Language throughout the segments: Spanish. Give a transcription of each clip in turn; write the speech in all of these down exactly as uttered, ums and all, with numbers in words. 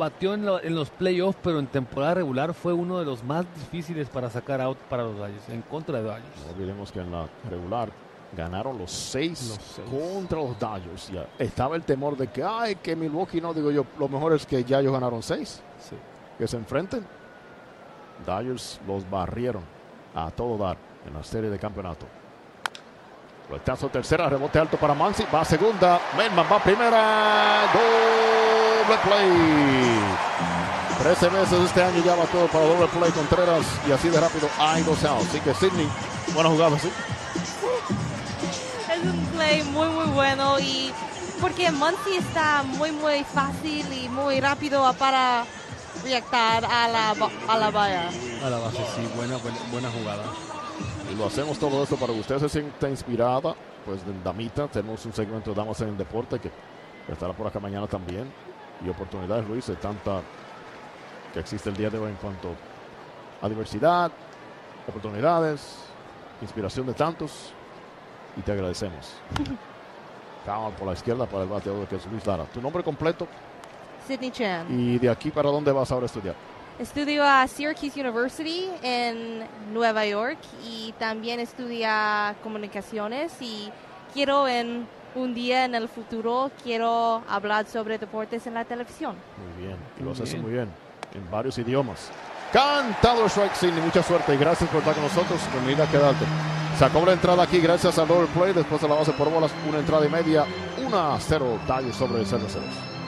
batió en, lo, en los playoffs, pero en temporada regular fue uno de los más difíciles para sacar out para los Dodgers, en contra de Dodgers. No olvidemos que en la regular ganaron los seis, los seis contra los Dodgers. Ya estaba el temor de que, ay, que Milwaukee no, digo yo, lo mejor es que ya ellos ganaron seis. Sí. Que se enfrenten. Dodgers los barrieron a todo dar en la serie de campeonato. Retazo tercera, rebote alto para Muncy, va a segunda, Menman va a primera, doble play. trece veces este año ya va todo para doble play Contreras y así de rápido hay dos outs. Así que Sidney, buena jugada, ¿sí? Es un play muy muy bueno y porque Muncy está muy muy fácil y muy rápido para reactar a la, a la valla. A la base, sí, buena, buena, buena jugada. Y lo hacemos todo esto para que usted se sienta inspirada, pues de Damita. Tenemos un segmento de Damas en el Deporte que estará por acá mañana también. Y oportunidades, Luis, de tanta que existe el día de hoy en cuanto a diversidad, oportunidades, inspiración de tantos. Y te agradecemos. Cámara por la izquierda para el bateador que es Luis Lara. ¿Tu nombre completo? Sidney Chan. ¿Y de aquí para dónde vas ahora a estudiar? Estudio a Syracuse University en Nueva York y también estudia comunicaciones y quiero en un día en el futuro quiero hablar sobre deportes en la televisión. Muy bien, y lo haces muy bien, en varios idiomas. Cantado strike, Sidney, mucha suerte y gracias por estar con nosotros. Bienvenida a quedarte. Sacó la entrada aquí gracias al doble play, después de la base por bolas, una entrada y media, uno a cero, Dodgers sobre Cerveceros.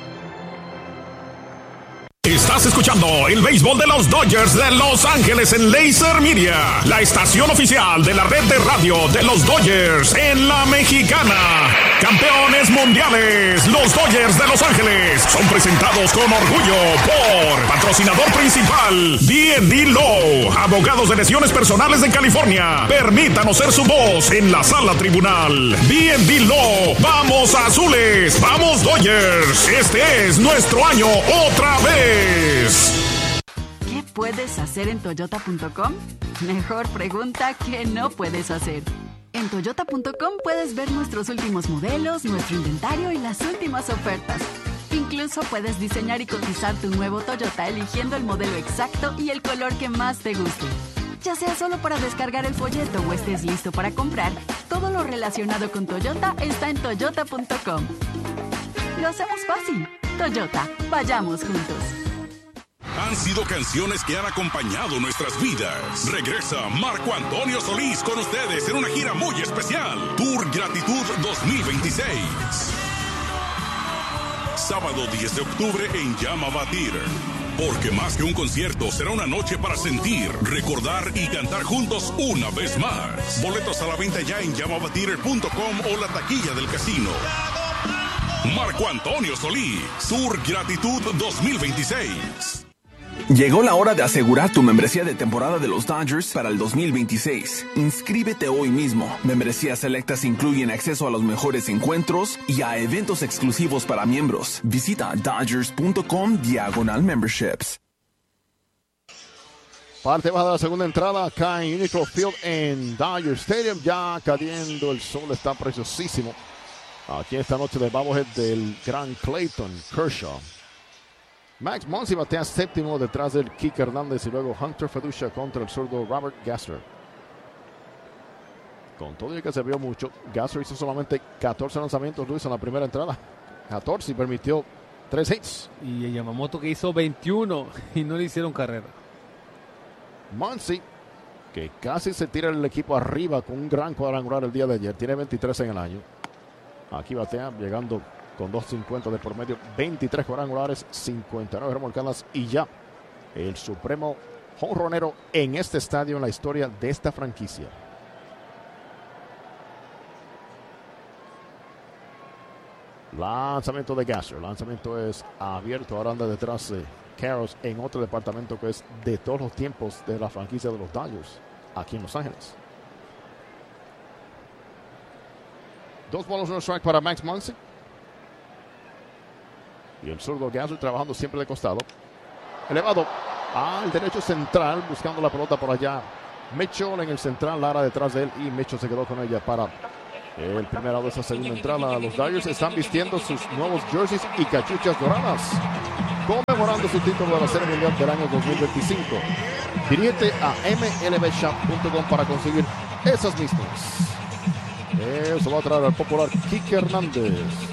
Estás escuchando el béisbol de los Dodgers de Los Ángeles en Laser Media, la estación oficial de la red de radio de los Dodgers en la Mexicana. Campeones mundiales, los Dodgers de Los Ángeles son presentados con orgullo por patrocinador principal D and D Law, abogados de lesiones personales en California. Permítanos ser su voz en la sala tribunal. D and D Law, vamos azules, vamos Dodgers. Este es nuestro año otra vez. ¿Qué puedes hacer en Toyota punto com? Mejor pregunta que no puedes hacer. En Toyota punto com puedes ver nuestros últimos modelos, nuestro inventario y las últimas ofertas. Incluso puedes diseñar y cotizar tu nuevo Toyota eligiendo el modelo exacto y el color que más te guste. Ya sea solo para descargar el folleto o estés listo para comprar, todo lo relacionado con Toyota está en Toyota punto com. Lo hacemos fácil. Toyota, vayamos juntos. Han sido canciones que han acompañado nuestras vidas. Regresa Marco Antonio Solís con ustedes en una gira muy especial. Tour Gratitud dos mil veintiséis. Sábado diez de octubre en Llama Batir. Porque más que un concierto, será una noche para sentir, recordar y cantar juntos una vez más. Boletos a la venta ya en llama batir punto com o la taquilla del casino. Marco Antonio Solís, Tour Gratitud dos mil veintiséis. Llegó la hora de asegurar tu membresía de temporada de los Dodgers para el dos mil veintiséis. Inscríbete hoy mismo. Membresías selectas incluyen acceso a los mejores encuentros y a eventos exclusivos para miembros. Visita dodgers punto com diagonal memberships. Parte baja de la segunda entrada acá en Unicro Field en Dodger Stadium. Ya cayendo el sol, está preciosísimo. Aquí esta noche del bobblehead del gran Clayton Kershaw. Max Muncy batea séptimo detrás del Kike Hernández y luego Hunter Feducia contra el zurdo Robert Gasser. Con todo el que se vio mucho, Gasser hizo solamente catorce lanzamientos, Luis, en la primera entrada. catorce y permitió tres hits. Y Yamamoto que hizo veintiuno y no le hicieron carrera. Muncy, que casi se tira el equipo arriba con un gran cuadrangular el día de ayer, tiene veintitrés en el año. Aquí batea llegando con dos cincuenta de por medio, veintitrés cuadrangulares, cincuenta y nueve remolcadas y ya el supremo jonronero en este estadio en la historia de esta franquicia. Lanzamiento de Gasser, lanzamiento es abierto, ahora anda detrás de Karros en otro departamento que es de todos los tiempos de la franquicia de los Dodgers aquí en Los Ángeles. Dos bolas, un strike para Max Muncy. Y el zurdo Gasser trabajando siempre de costado. Elevado al derecho central, buscando la pelota por allá. Mitchell en el central, Lara detrás de él y Mitchell se quedó con ella para el primero de esa segunda entrada. Los Dodgers están vistiendo sus nuevos jerseys y cachuchas doradas. conmemorando su título de la Serie Mundial del año dos mil veinticinco. Dirígete a M L B shop punto com para conseguir esas mismas. Eso va a traer al popular Kike Hernández.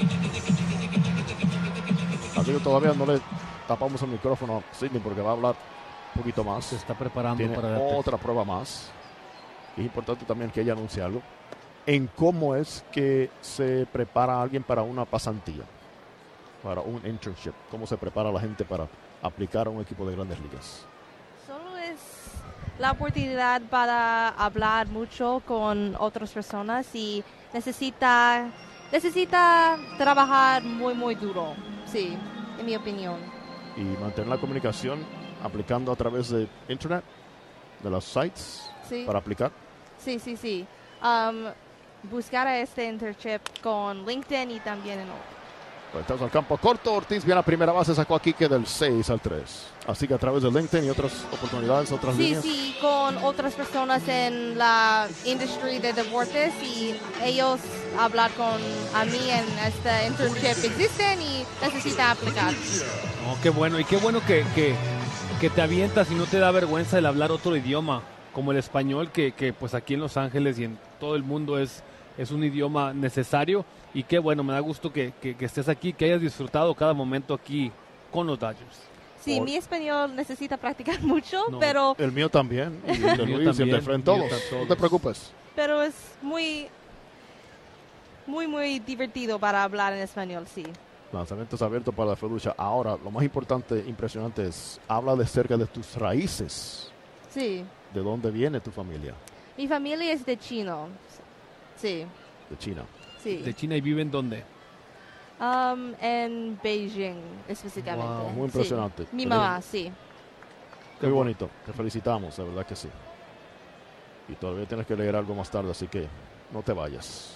Así que todavía no le tapamos el micrófono a Sidney porque va a hablar un poquito más. Se está preparando Tiene para otra prueba más. Y es importante también que ella anuncie algo en cómo es que se prepara alguien para una pasantía, para un internship. Cómo se prepara la gente para aplicar a un equipo de Grandes Ligas. Solo es la oportunidad para hablar mucho con otras personas y necesita, necesita trabajar muy, muy duro, sí, en mi opinión. Y mantener la comunicación aplicando a través de internet, de los sites, Sí. para aplicar. Sí, sí, sí. Um, buscar a este internship con LinkedIn y también en otro. Pues estamos al campo corto. Ortiz viene a primera base, sacó a Kike del seis al tres. Así que a través de LinkedIn y otras oportunidades, otras Sí, líneas. sí, con otras personas en la industria de deportes y ellos hablar con a mí en este internship existen y necesitan aplicar. Oh, qué bueno, y qué bueno que, que, que te avientas y no te da vergüenza el hablar otro idioma, como el español, que, que pues aquí en Los Ángeles y en todo el mundo es, es un idioma necesario. Y qué bueno, me da gusto que, que, que estés aquí, que hayas disfrutado cada momento aquí con los Dodgers. Sí, Por- mi español necesita practicar mucho, No. pero, El mío también. Y el de El mío Luis y el también, de Fred, el mío todos. ta- No te todos. preocupes. pero es muy, muy, muy divertido para hablar en español, sí. Lanzamientos abiertos para la Feducha. Ahora, lo más importante, impresionante es, habla de cerca de tus raíces. Sí. ¿De dónde viene tu familia? Mi familia es de chino. Sí, De China. sí. ¿De China y viven dónde? Um, en Beijing, específicamente. Wow, muy Sí. impresionante. Mi Pero- mamá, sí. Muy bonito. Te felicitamos, de verdad que sí. Y todavía tienes que leer algo más tarde, así que no te vayas.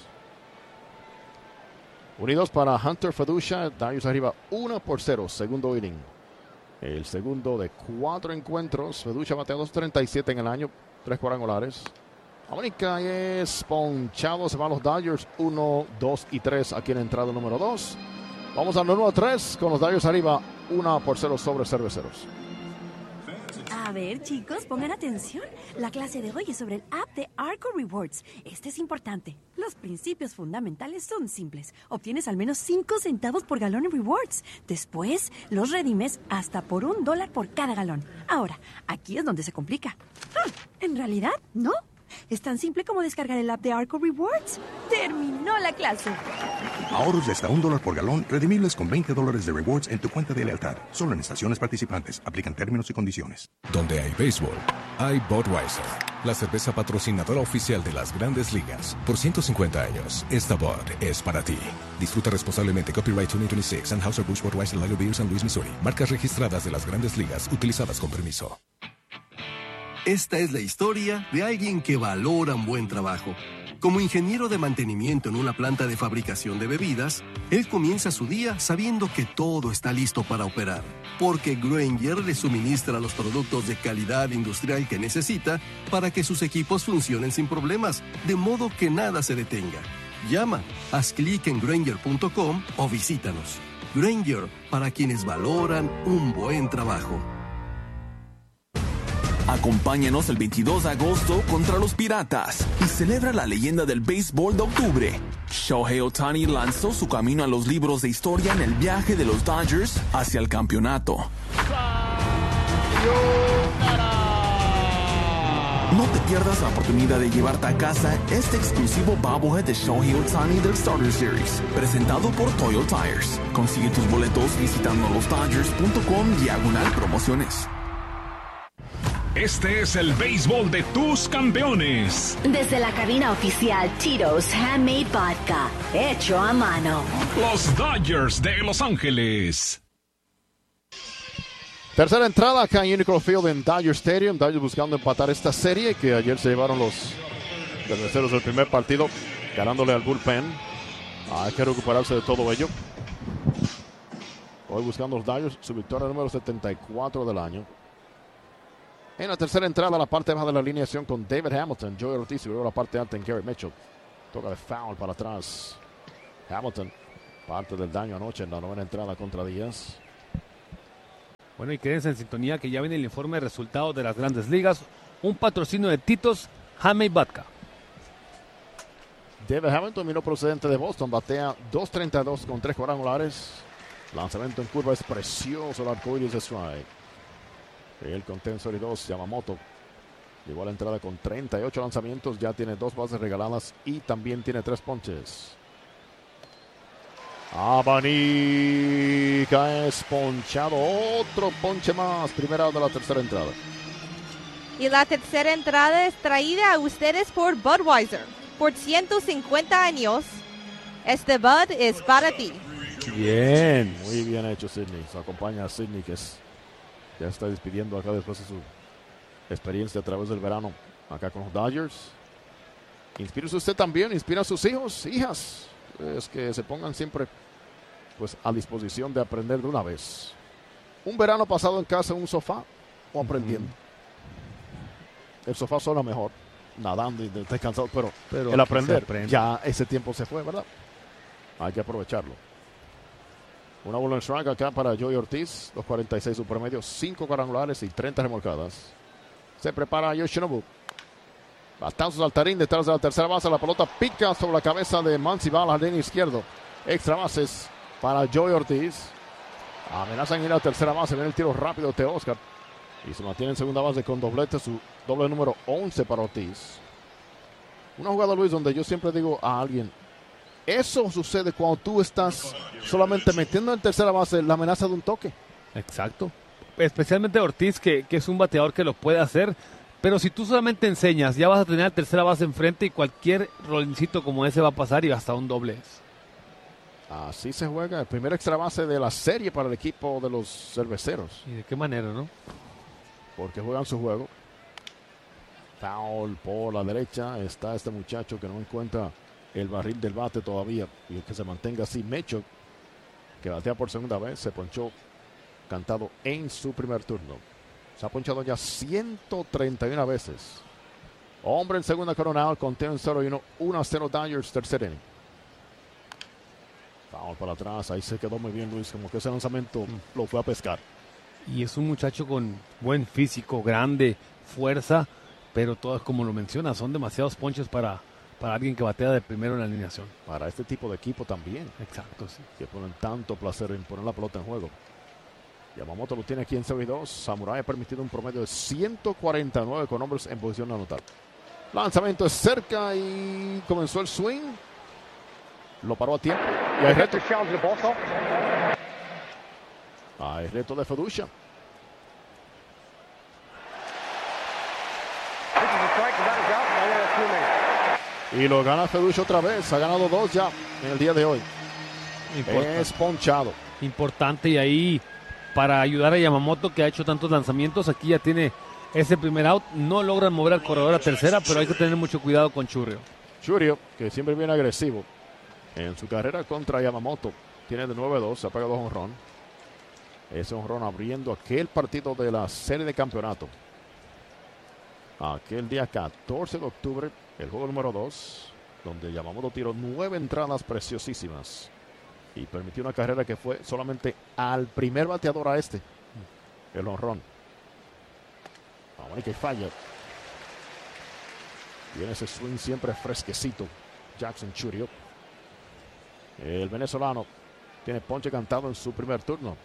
Unidos para Hunter Feducha. Darius arriba uno por cero. Segundo inning. El segundo de cuatro encuentros. Feducha batea dos treinta y siete en el año. Tres cuadrangulares. América es ponchado. Se van los Dodgers. uno, dos y tres aquí en la entrada número dos. Vamos al número tres con los Dodgers arriba uno por cero sobre Cerveceros. A ver, chicos, pongan atención. La clase de hoy es sobre el app de Arco Rewards. Este es importante. Los principios fundamentales son simples. Obtienes al menos cinco centavos por galón en rewards. Después, los redimes hasta por un dólar por cada galón. Ahora, aquí es donde se complica. Hmm, en realidad, no. Es tan simple como descargar el app de Arco Rewards. Terminó la clase. Ahorros de hasta un dólar por galón, redimibles con veinte dólares de rewards en tu cuenta de lealtad. Solo en estaciones participantes. Aplican términos y condiciones. Donde hay béisbol, hay Budweiser, la cerveza patrocinadora oficial de las Grandes Ligas. Por ciento cincuenta años, esta Bud es para ti. Disfruta responsablemente. Copyright dos mil veintiséis. Anheuser-Busch Budweiser Lager Beer, San Luis, Missouri. Marcas registradas de las Grandes Ligas, utilizadas con permiso. Esta es la historia de alguien que valora un buen trabajo. Como ingeniero de mantenimiento en una planta de fabricación de bebidas, él comienza su día sabiendo que todo está listo para operar, porque Grainger le suministra los productos de calidad industrial que necesita para que sus equipos funcionen sin problemas, de modo que nada se detenga. Llama, haz clic en Grainger punto com o visítanos. Grainger, para quienes valoran un buen trabajo. Acompáñanos el veintidós de agosto contra los Piratas y celebra la leyenda del béisbol de octubre. Shohei Ohtani lanzó su camino a los libros de historia en el viaje de los Dodgers hacia el campeonato. No te pierdas la oportunidad de llevarte a casa este exclusivo bobblehead de Shohei Ohtani del Starter Series, presentado por Toyo Tires. Consigue tus boletos visitando los dodgers punto com diagonal promociones. Este es el béisbol de tus campeones. Desde la cabina oficial Tito's Handmade Vodka, hecho a mano. Los Dodgers de Los Ángeles. Tercera entrada acá en Unicron Field en Dodger Stadium. Dodgers buscando empatar esta serie que ayer se llevaron los cerveceros del primer partido, ganándole al bullpen. Hay que recuperarse de todo ello. Hoy buscando los Dodgers su victoria número setenta y cuatro del año. En la tercera entrada, la parte baja de la alineación con David Hamilton, Joey Ortiz y luego la parte alta en Garrett Mitchell. Toca de foul para atrás. Hamilton, parte del daño anoche en la novena entrada contra Díaz. Bueno, y quédense en sintonía que ya viene el informe de resultados de las Grandes Ligas. Un patrocinio de Tito's Handmade Vodka. David Hamilton, vino procedente de Boston, batea dos treinta y dos con tres cuadrangulares. Lanzamiento en curva es precioso, el arcoíris de strike. El contensor y dos, Yamamoto. Llegó a la entrada con treinta y ocho lanzamientos, ya tiene dos bases regaladas y también tiene tres ponches. Abanica es ponchado, otro ponche más, primera out de la tercera entrada. Y la tercera entrada es traída a ustedes por Budweiser. Por ciento cincuenta años, este Bud es para ti. Bien, muy bien hecho, Sidney. Se acompaña a Sidney, que es, ya está despidiendo acá después de su experiencia a través del verano acá con los Dodgers. Inspírese usted también, inspira a sus hijos, hijas. Es que se pongan siempre pues a disposición de aprender de una vez. Un verano pasado en casa en un sofá o aprendiendo. Uh-huh. El sofá suena mejor, nadando y descansado, pero, pero el aprender, ya ese tiempo se fue, ¿verdad? Hay que aprovecharlo. Una bola en strike acá para Joey Ortiz, dos cuarenta y seis su promedio, cinco cuadrangulares y treinta remolcadas. Se prepara Yoshinobu. Batazo saltarín detrás de la tercera base. La pelota pica sobre la cabeza de Muncy, va al jardín izquierdo. Extra bases para Joey Ortiz. Amenazan ir a la tercera base. Viene el tiro rápido de Oscar. Y se mantiene en segunda base con doblete, su doble número once para Ortiz. Una jugada, Luis, donde yo siempre digo a alguien, eso sucede cuando tú estás solamente metiendo en tercera base la amenaza de un toque. Exacto. Especialmente Ortiz, que, que es un bateador que lo puede hacer. Pero si tú solamente enseñas, ya vas a tener la tercera base enfrente y cualquier rolincito como ese va a pasar y hasta un doble es. Así se juega el primer extra base de la serie para el equipo de los cerveceros. ¿Y de qué manera, no? Porque juegan su juego. Foul por la derecha. Está este muchacho que no encuentra el barril del bate todavía. Y que se mantenga así. Mecho, que batea por segunda vez, se ponchó cantado en su primer turno. Se ha ponchado ya ciento treinta y una veces. Hombre en segunda coronado, conteo en cero y uno. uno a cero Dodgers, tercer inning. Foul para atrás. Ahí se quedó muy bien, Luis. Como que ese lanzamiento mm. lo fue a pescar. Y es un muchacho con buen físico, grande, fuerza. Pero todas, como lo menciona, son demasiados ponches para, para alguien que batea de primero en la alineación. Para este tipo de equipo también. Exacto, sí. Que ponen tanto placer en poner la pelota en juego. Yamamoto lo tiene aquí en cero y dos. Samurai ha permitido un promedio de ciento cuarenta y nueve con hombres en posición de anotar. Lanzamiento es cerca y comenzó el swing. Lo paró a tiempo. Y hay reto. Hay reto de Feducia. Y lo gana Feducia otra vez. Ha ganado dos ya en el día de hoy. Importante. Es ponchado. Importante, y ahí para ayudar a Yamamoto, que ha hecho tantos lanzamientos, aquí ya tiene ese primer out. No logran mover al corredor a tercera, pero hay que tener mucho cuidado con Churrio. Churrio, que siempre viene agresivo en su carrera contra Yamamoto. Tiene de nueve dos, se ha pegado jonrón. Ese jonrón abriendo aquel partido de la serie de campeonato. Aquel día catorce de octubre, el juego número dos, donde Yamamoto tiró nueve entradas preciosísimas y permitió una carrera que fue solamente al primer bateador a este, el jonrón. Vamos, que falla. Tiene ese swing siempre fresquecito, Jackson Chourio. El venezolano tiene ponche cantado en su primer turno.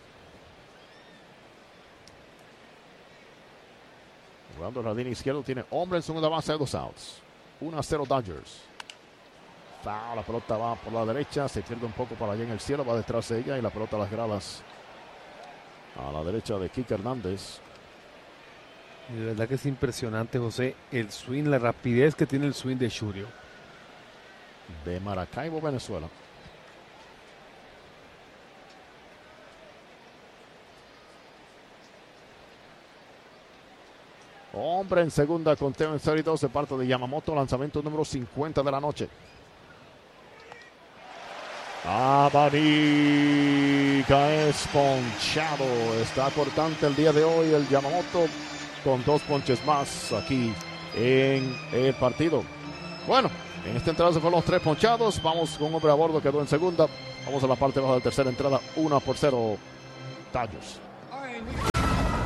Jugando el jardín izquierdo, tiene hombre en segunda base de dos outs. uno a cero Dodgers. Foul, la pelota va por la derecha, se pierde un poco para allá en el cielo, va detrás de ella y la pelota a las gradas a la derecha de Kike Hernández. Y de verdad que es impresionante, José, el swing, la rapidez que tiene el swing de Chourio. De Maracaibo, Venezuela. Hombre en segunda, conteo en cero y dos de parte de Yamamoto, lanzamiento número cincuenta de la noche. Abanica es ponchado. Está cortante el día de hoy el Yamamoto, con dos ponches más aquí en el partido. Bueno, en esta entrada se fueron los tres ponchados. Vamos con un hombre a bordo, quedó en segunda. Vamos a la parte baja de tercera entrada, uno por cero Dodgers.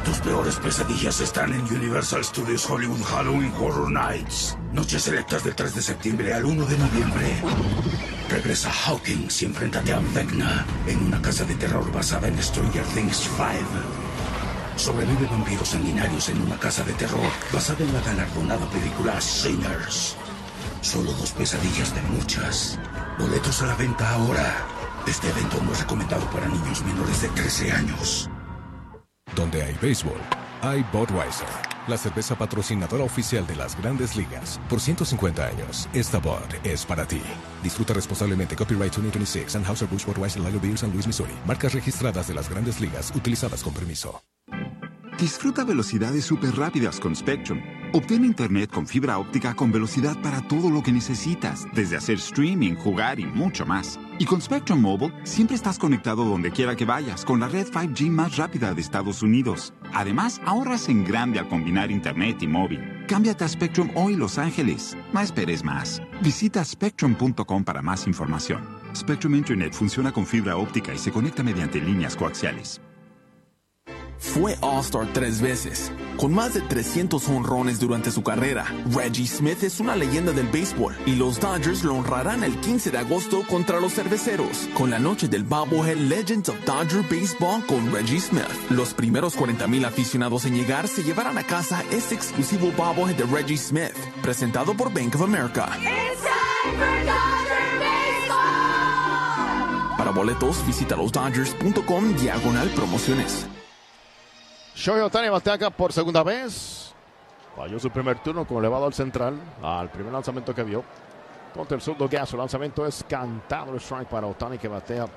Tus peores pesadillas están en Universal Studios Hollywood Halloween Horror Nights. Noches selectas del tres de septiembre al uno de noviembre. Regresa Hawkins y enfréntate a Vecna en una casa de terror basada en Stranger Things cinco. Sobrevive vampiros sanguinarios en una casa de terror basada en la galardonada película Sinners. Solo dos pesadillas de muchas. Boletos a la venta ahora. Este evento no es recomendado para niños menores de trece años. Donde hay béisbol, hay Budweiser, la cerveza patrocinadora oficial de las Grandes Ligas. Por ciento cincuenta años, esta Bud es para ti. Disfruta responsablemente. Copyright dos mil veintiséis. Anheuser-Busch Budweiser Lager Beer San Luis, Missouri. Marcas registradas de las Grandes Ligas, utilizadas con permiso. Disfruta velocidades súper rápidas con Spectrum. Obtén internet con fibra óptica con velocidad para todo lo que necesitas, desde hacer streaming, jugar y mucho más. Y con Spectrum Mobile, siempre estás conectado donde quiera que vayas, con la red cinco G más rápida de Estados Unidos. Además, ahorras en grande al combinar internet y móvil. Cámbiate a Spectrum hoy, Los Ángeles. No esperes más. Visita spectrum punto com para más información. Spectrum Internet funciona con fibra óptica y se conecta mediante líneas coaxiales. Fue All-Star tres veces, con más de trescientos jonrones durante su carrera. Reggie Smith es una leyenda del béisbol y los Dodgers lo honrarán el quince de agosto contra los Cerveceros, con la noche del Bobblehead Legends of Dodger Baseball con Reggie Smith. Los primeros cuarenta mil aficionados en llegar se llevarán a casa este exclusivo Bobblehead de Reggie Smith, presentado por Bank of America. It's time for Dodger Baseball. Para boletos, visita los dodgers punto com diagonal promociones. Shohei Ohtani batea acá por segunda vez. Falló su primer turno con elevado al central. Al primer lanzamiento que vio. Contra el zurdo Gas. Su lanzamiento es cantado. El strike para Ohtani, que batea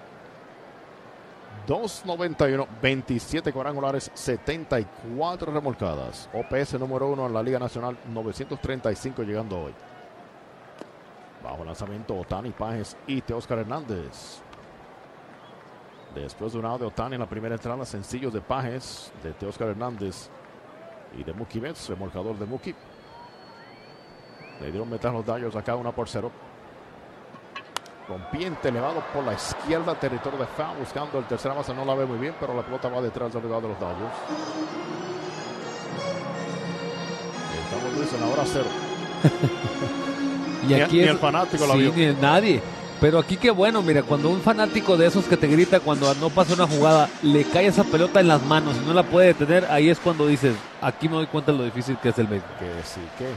dos noventa y uno, veintisiete cuadrangulares, setenta y cuatro remolcadas. O P S número uno en la Liga Nacional, novecientos treinta y cinco llegando hoy. Bajo lanzamiento Ohtani, Páez y Teóscar Hernández. Después de un out de Ohtani en la primera entrada, sencillos de Páez, de Teóscar Hernández y de Mookie Betts, remolcador de Mookie. Le dieron metal a los Dodgers acá, una por cero. Rompiente elevado por la izquierda, territorio de foul, buscando el tercera base, no la ve muy bien, pero la pelota va detrás del rival de los Dodgers. Estamos Luis en la hora cero. Y aquí ni, es, ni el fanático sí, la vio. Ni nadie. Pero aquí qué bueno, mira, cuando un fanático de esos que te grita cuando no pasa una jugada, le cae esa pelota en las manos y no la puede detener, ahí es cuando dices, aquí me doy cuenta de lo difícil que es el béisbol. Que sí, que...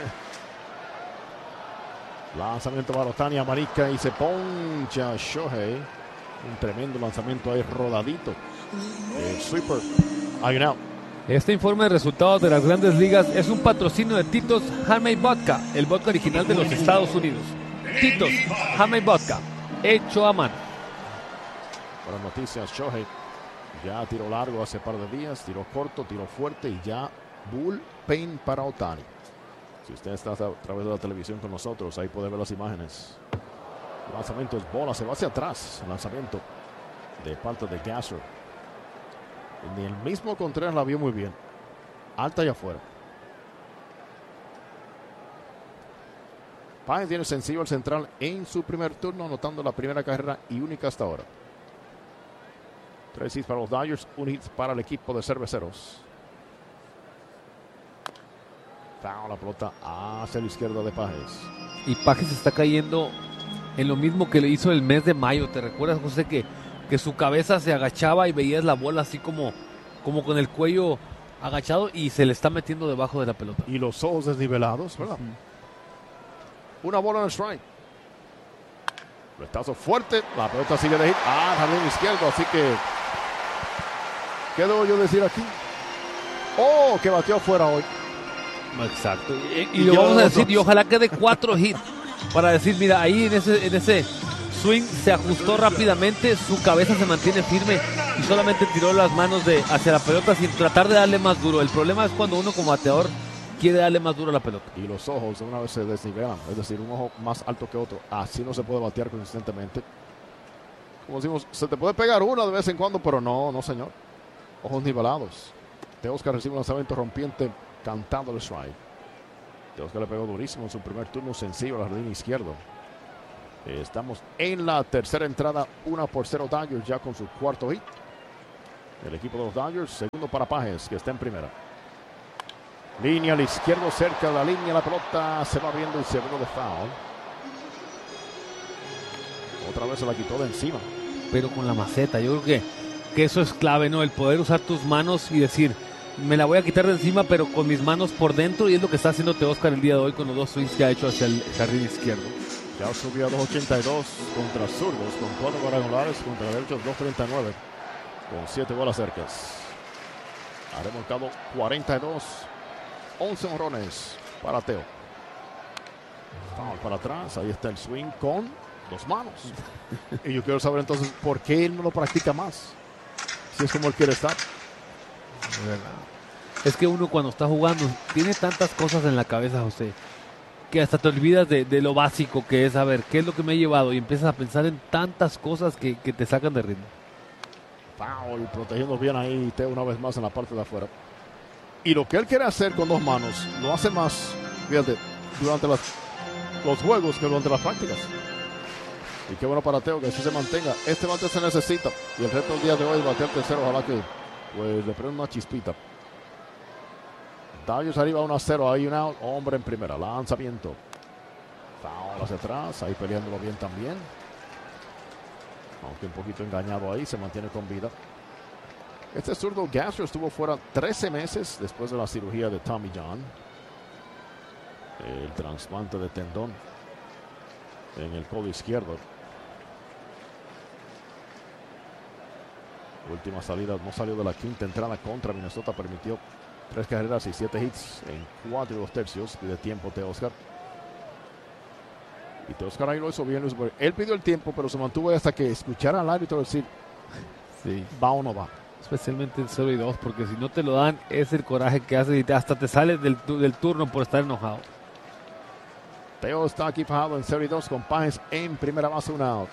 Lanzamiento para Ohtani, Amarica y se poncha Shohei. Un tremendo lanzamiento ahí rodadito. El sweeper. Hay un out. Este informe de resultados de las Grandes Ligas es un patrocinio de Tito's Handmade Vodka, el vodka original de los Estados Unidos. Tito's Handmade Vodka, hecho a mano. Buenas noticias, Shohei ya tiró largo hace par de días, tiró corto, tiró fuerte y ya bullpen para Ohtani. Si usted está a través de la televisión con nosotros, ahí puede ver las imágenes. El lanzamiento es bola, se va hacia atrás. El lanzamiento de parte de Gasser. Ni el mismo Contreras la vio muy bien. Alta y afuera. Páez tiene sencillo al central en su primer turno, anotando la primera carrera y única hasta ahora. Tres hits para los Dodgers, un hit para el equipo de Cerveceros. La pelota hacia la izquierda de Páez. Y Páez está cayendo en lo mismo que le hizo el mes de mayo. ¿Te recuerdas, José, que, que su cabeza se agachaba y veías la bola así como, como con el cuello agachado y se le está metiendo debajo de la pelota? Y los ojos desnivelados, ¿verdad? Uh-huh. Una bola en el strike. Retazo fuerte. La pelota sigue de hit. Ah, jardín izquierdo. Así que, ¿qué debo yo decir aquí? Oh, que batió afuera hoy. Exacto. Y, y, y lo vamos a decir, y ojalá que de cuatro hits. Para decir, mira, ahí en ese, en ese swing se ajustó rápidamente, su cabeza se mantiene firme y solamente tiró las manos de hacia la pelota sin tratar de darle más duro. El problema es cuando uno como bateador quiere darle más duro a la pelota. Y los ojos una vez se desnivelan, es decir, un ojo más alto que otro. Así no se puede batear consistentemente. Como decimos, se te puede pegar una de vez en cuando, pero no, no señor. Ojos nivelados. Teóscar recibe un lanzamiento rompiente cantando el strike. Teóscar le pegó durísimo en su primer turno sencillo al jardín izquierdo. Estamos en la tercera entrada, una por cero Dodgers ya con su cuarto hit. el equipo de los Dodgers. Segundo para Pages, que está en primera. Línea al izquierdo, cerca de la línea, la pelota se va viendo el segundo de foul. Otra vez se la quitó de encima. Pero con la maceta, yo creo que, que eso es clave, ¿no? El poder usar tus manos y decir, me la voy a quitar de encima, pero con mis manos por dentro, y es lo que está haciendo Teóscar el día de hoy con los dos swings que ha hecho hacia el jardín izquierdo. Ya subió a dos ochenta y dos contra zurdos, con cuatro cuadrangulares, contra derechos dos treinta y nueve, con siete bolas cercas. Ha remolcado cuarenta y dos, once honrones para Teo. Foul para atrás, ahí está el swing con dos manos. Y yo quiero saber entonces por qué él no lo practica más, si es como él quiere estar. Es verdad. Es que uno cuando está jugando tiene tantas cosas en la cabeza, José, que hasta te olvidas de, de lo básico que es saber qué es lo que me ha llevado y empiezas a pensar en tantas cosas que, que te sacan de ritmo. Foul, protegiendo bien ahí Teo una vez más en la parte de afuera. Y lo que él quiere hacer con dos manos lo hace más, fíjate, durante las, los juegos que durante las prácticas. Y qué bueno para Teo que así se mantenga. Este bate se necesita. Y el reto del día de hoy es batear tercero. Ojalá que pues le prenda una chispita. Dodgers arriba uno a cero. Ahí un out. Hombre en primera. Lanzamiento. Foul hacia atrás. Ahí peleándolo bien también. Aunque un poquito engañado ahí. Se mantiene con vida. Este zurdo Gasser estuvo fuera trece meses después de la cirugía de Tommy John. El trasplante de tendón en el codo izquierdo. Última salida, no salió de la quinta entrada contra Minnesota. Permitió tres carreras y siete hits en cuatro y dos tercios. Pide tiempo Teóscar. Y Teóscar ahí lo hizo bien. Él pidió el tiempo, pero se mantuvo hasta que escuchara al árbitro decir sí, va o no va. Especialmente en cero y dos, porque si no te lo dan, es el coraje que hace y te, hasta te sales del, del turno por estar enojado. Teo está aquí fajado en cero y dos con Páez en primera base, un out.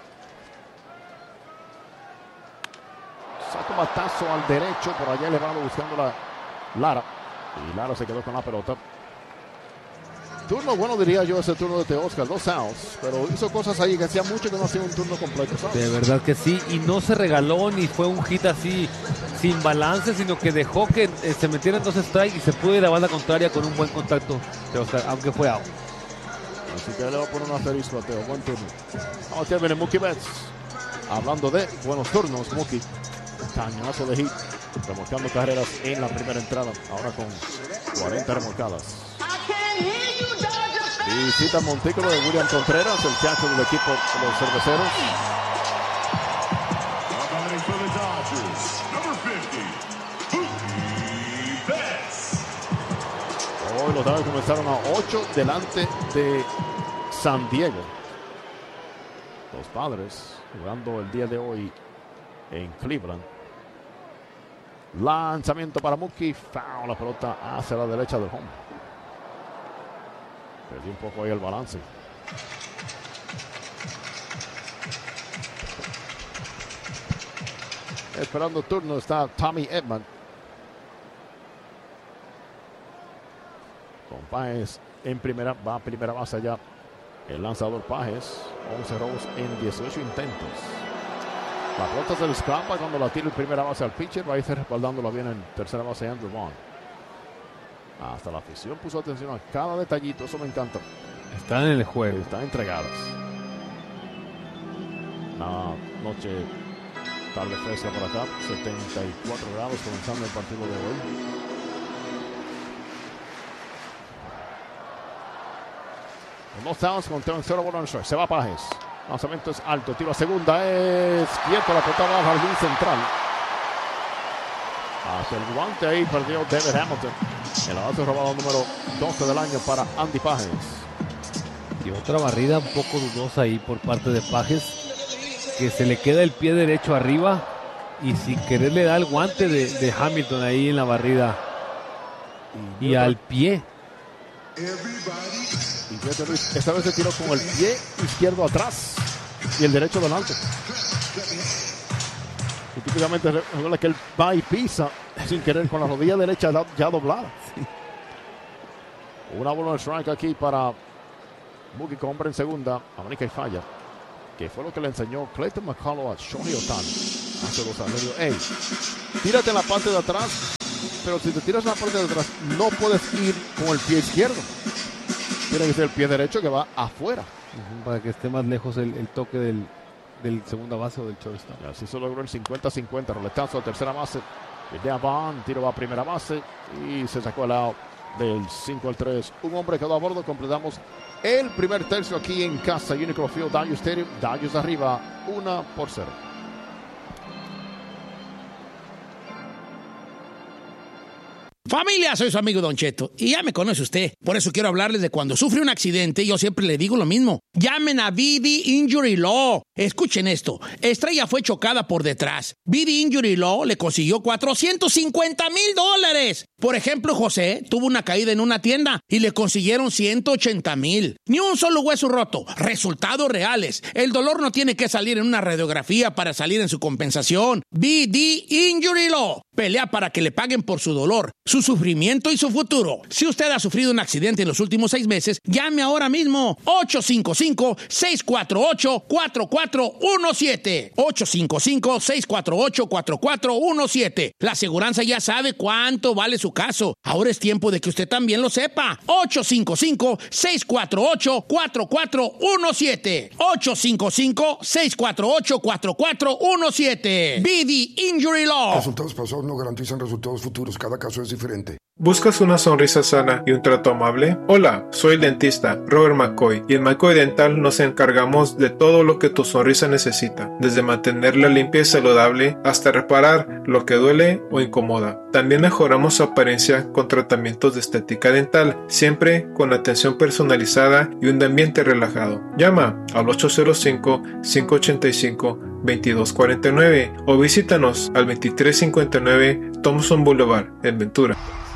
Saca un batazo al derecho, por allá elevado buscando la Lara. Y Lara se quedó con la pelota. Turno bueno, diría yo, ese turno de Teóscar, dos outs, pero hizo cosas ahí que hacía mucho que no hacía un turno completo, ¿sabes? De verdad que sí, y no se regaló ni fue un hit así sin balance, sino que dejó que eh, se metieran dos strikes y se pudo ir a la banda contraria con un buen contacto, Teóscar, aunque fue out. Así que le va a poner un asterisco a Teo, buen turno. Vamos a ver Mookie Betts. Hablando de buenos turnos, Mookie, cañonazo de hit, remolcando carreras en la primera entrada, ahora con cuarenta remolcadas. Visita Montículo de William Contreras, el catcher del equipo de los cerveceros. Hoy los Dodgers comenzaron a ocho delante de San Diego. Los Padres jugando el día de hoy en Cleveland. Lanzamiento para Mookie, foul, la pelota hacia la derecha del home. Perdió un poco ahí el balance. Esperando turno está Tommy Edman. Con Páez en primera, va a primera base allá el lanzador Páez. once robos en dieciocho intentos. La pelota se le escapa cuando la tira en primera base al pitcher. Va a ir respaldándola bien en tercera base Andrew Vaughn. Hasta la afición puso atención a cada detallito, eso me encanta. Están en el juego. Están entregadas. Una noche tarde fresca por acá, setenta y cuatro grados comenzando el partido de hoy. Con dos outs, con Teo en cero, bola en strike. Se va Páez. Lanzamiento es alto, tiro a segunda, es quieto, la pelota va al jardín central. Hacia el guante ahí perdió David Hamilton. El base robado número doce del año para Andy Páez. Y otra barrida un poco dudosa ahí por parte de Páez, que se le queda el pie derecho arriba y sin querer le da el guante de, de Hamilton ahí en la barrida. Y, y al pie. Y fíjate, Luis, esta vez se tiró con el pie izquierdo atrás y el derecho delante. Y típicamente recuerda que él va y pisa sin querer con la rodilla derecha ya doblada. Sí. Una bola de strike aquí para Mookie con hombre en segunda. Amonica y falla. Que fue lo que le enseñó Clayton McCullough a Shohei Ohtani. hace dos años. Le digo, hey, tírate en la parte de atrás, pero si te tiras en la parte de atrás, no puedes ir con el pie izquierdo. Tiene que ser el pie derecho que va afuera. Uh-huh, para que esté más lejos el, el toque del, del segunda base o del shortstop. Y así se logró el cincuenta cincuenta. Roletazo a tercera base. Idea Bond, tiro va a primera base y se sacó el out del cinco al tres. Un hombre quedó a bordo. Completamos el primer tercio aquí en casa. Unicron Field, Dodgers Stadium. Dodgers arriba, uno por cero. Familia, soy su amigo Don Cheto y ya me conoce usted. Por eso quiero hablarles de cuando sufre un accidente. Yo siempre le digo lo mismo. Llamen a V D Injury Law. Escuchen esto. Estrella fue chocada por detrás. V D Injury Law le consiguió cuatrocientos cincuenta mil dólares. Por ejemplo, José tuvo una caída en una tienda y le consiguieron ciento ochenta mil. Ni un solo hueso roto. Resultados reales. El dolor no tiene que salir en una radiografía para salir en su compensación. V D Injury Law. Pelea para que le paguen por su dolor, su sufrimiento y su futuro. Si usted ha sufrido un accidente en los últimos seis meses, llame ahora mismo. ocho cinco cinco, seis cuatro ocho, cuatro cuatro uno siete. ocho cinco cinco, seis cuatro ocho, cuatro cuatro uno siete. La aseguranza ya sabe cuánto vale su caso. Ahora es tiempo de que usted también lo sepa. ocho cinco cinco, seis cuatro ocho, cuatro cuatro uno siete. ocho cinco cinco, seis cuatro ocho, cuatro cuatro uno siete. V D Injury Law. Resultados pasados no garantizan resultados futuros. Cada caso es diferente. ¿Buscas una sonrisa sana y un trato amable? Hola, soy el dentista Robert McCoy y en McCoy Dental nos encargamos de todo lo que tu sonrisa necesita, desde mantenerla limpia y saludable hasta reparar lo que duele o incomoda. También mejoramos su apariencia con tratamientos de estética dental, siempre con atención personalizada y un ambiente relajado. Llama al ocho cero cinco, cinco ocho cinco, veintidós cuarenta y nueve o visítanos al veintitrés cincuenta y nueve Thompson Boulevard en Ventura.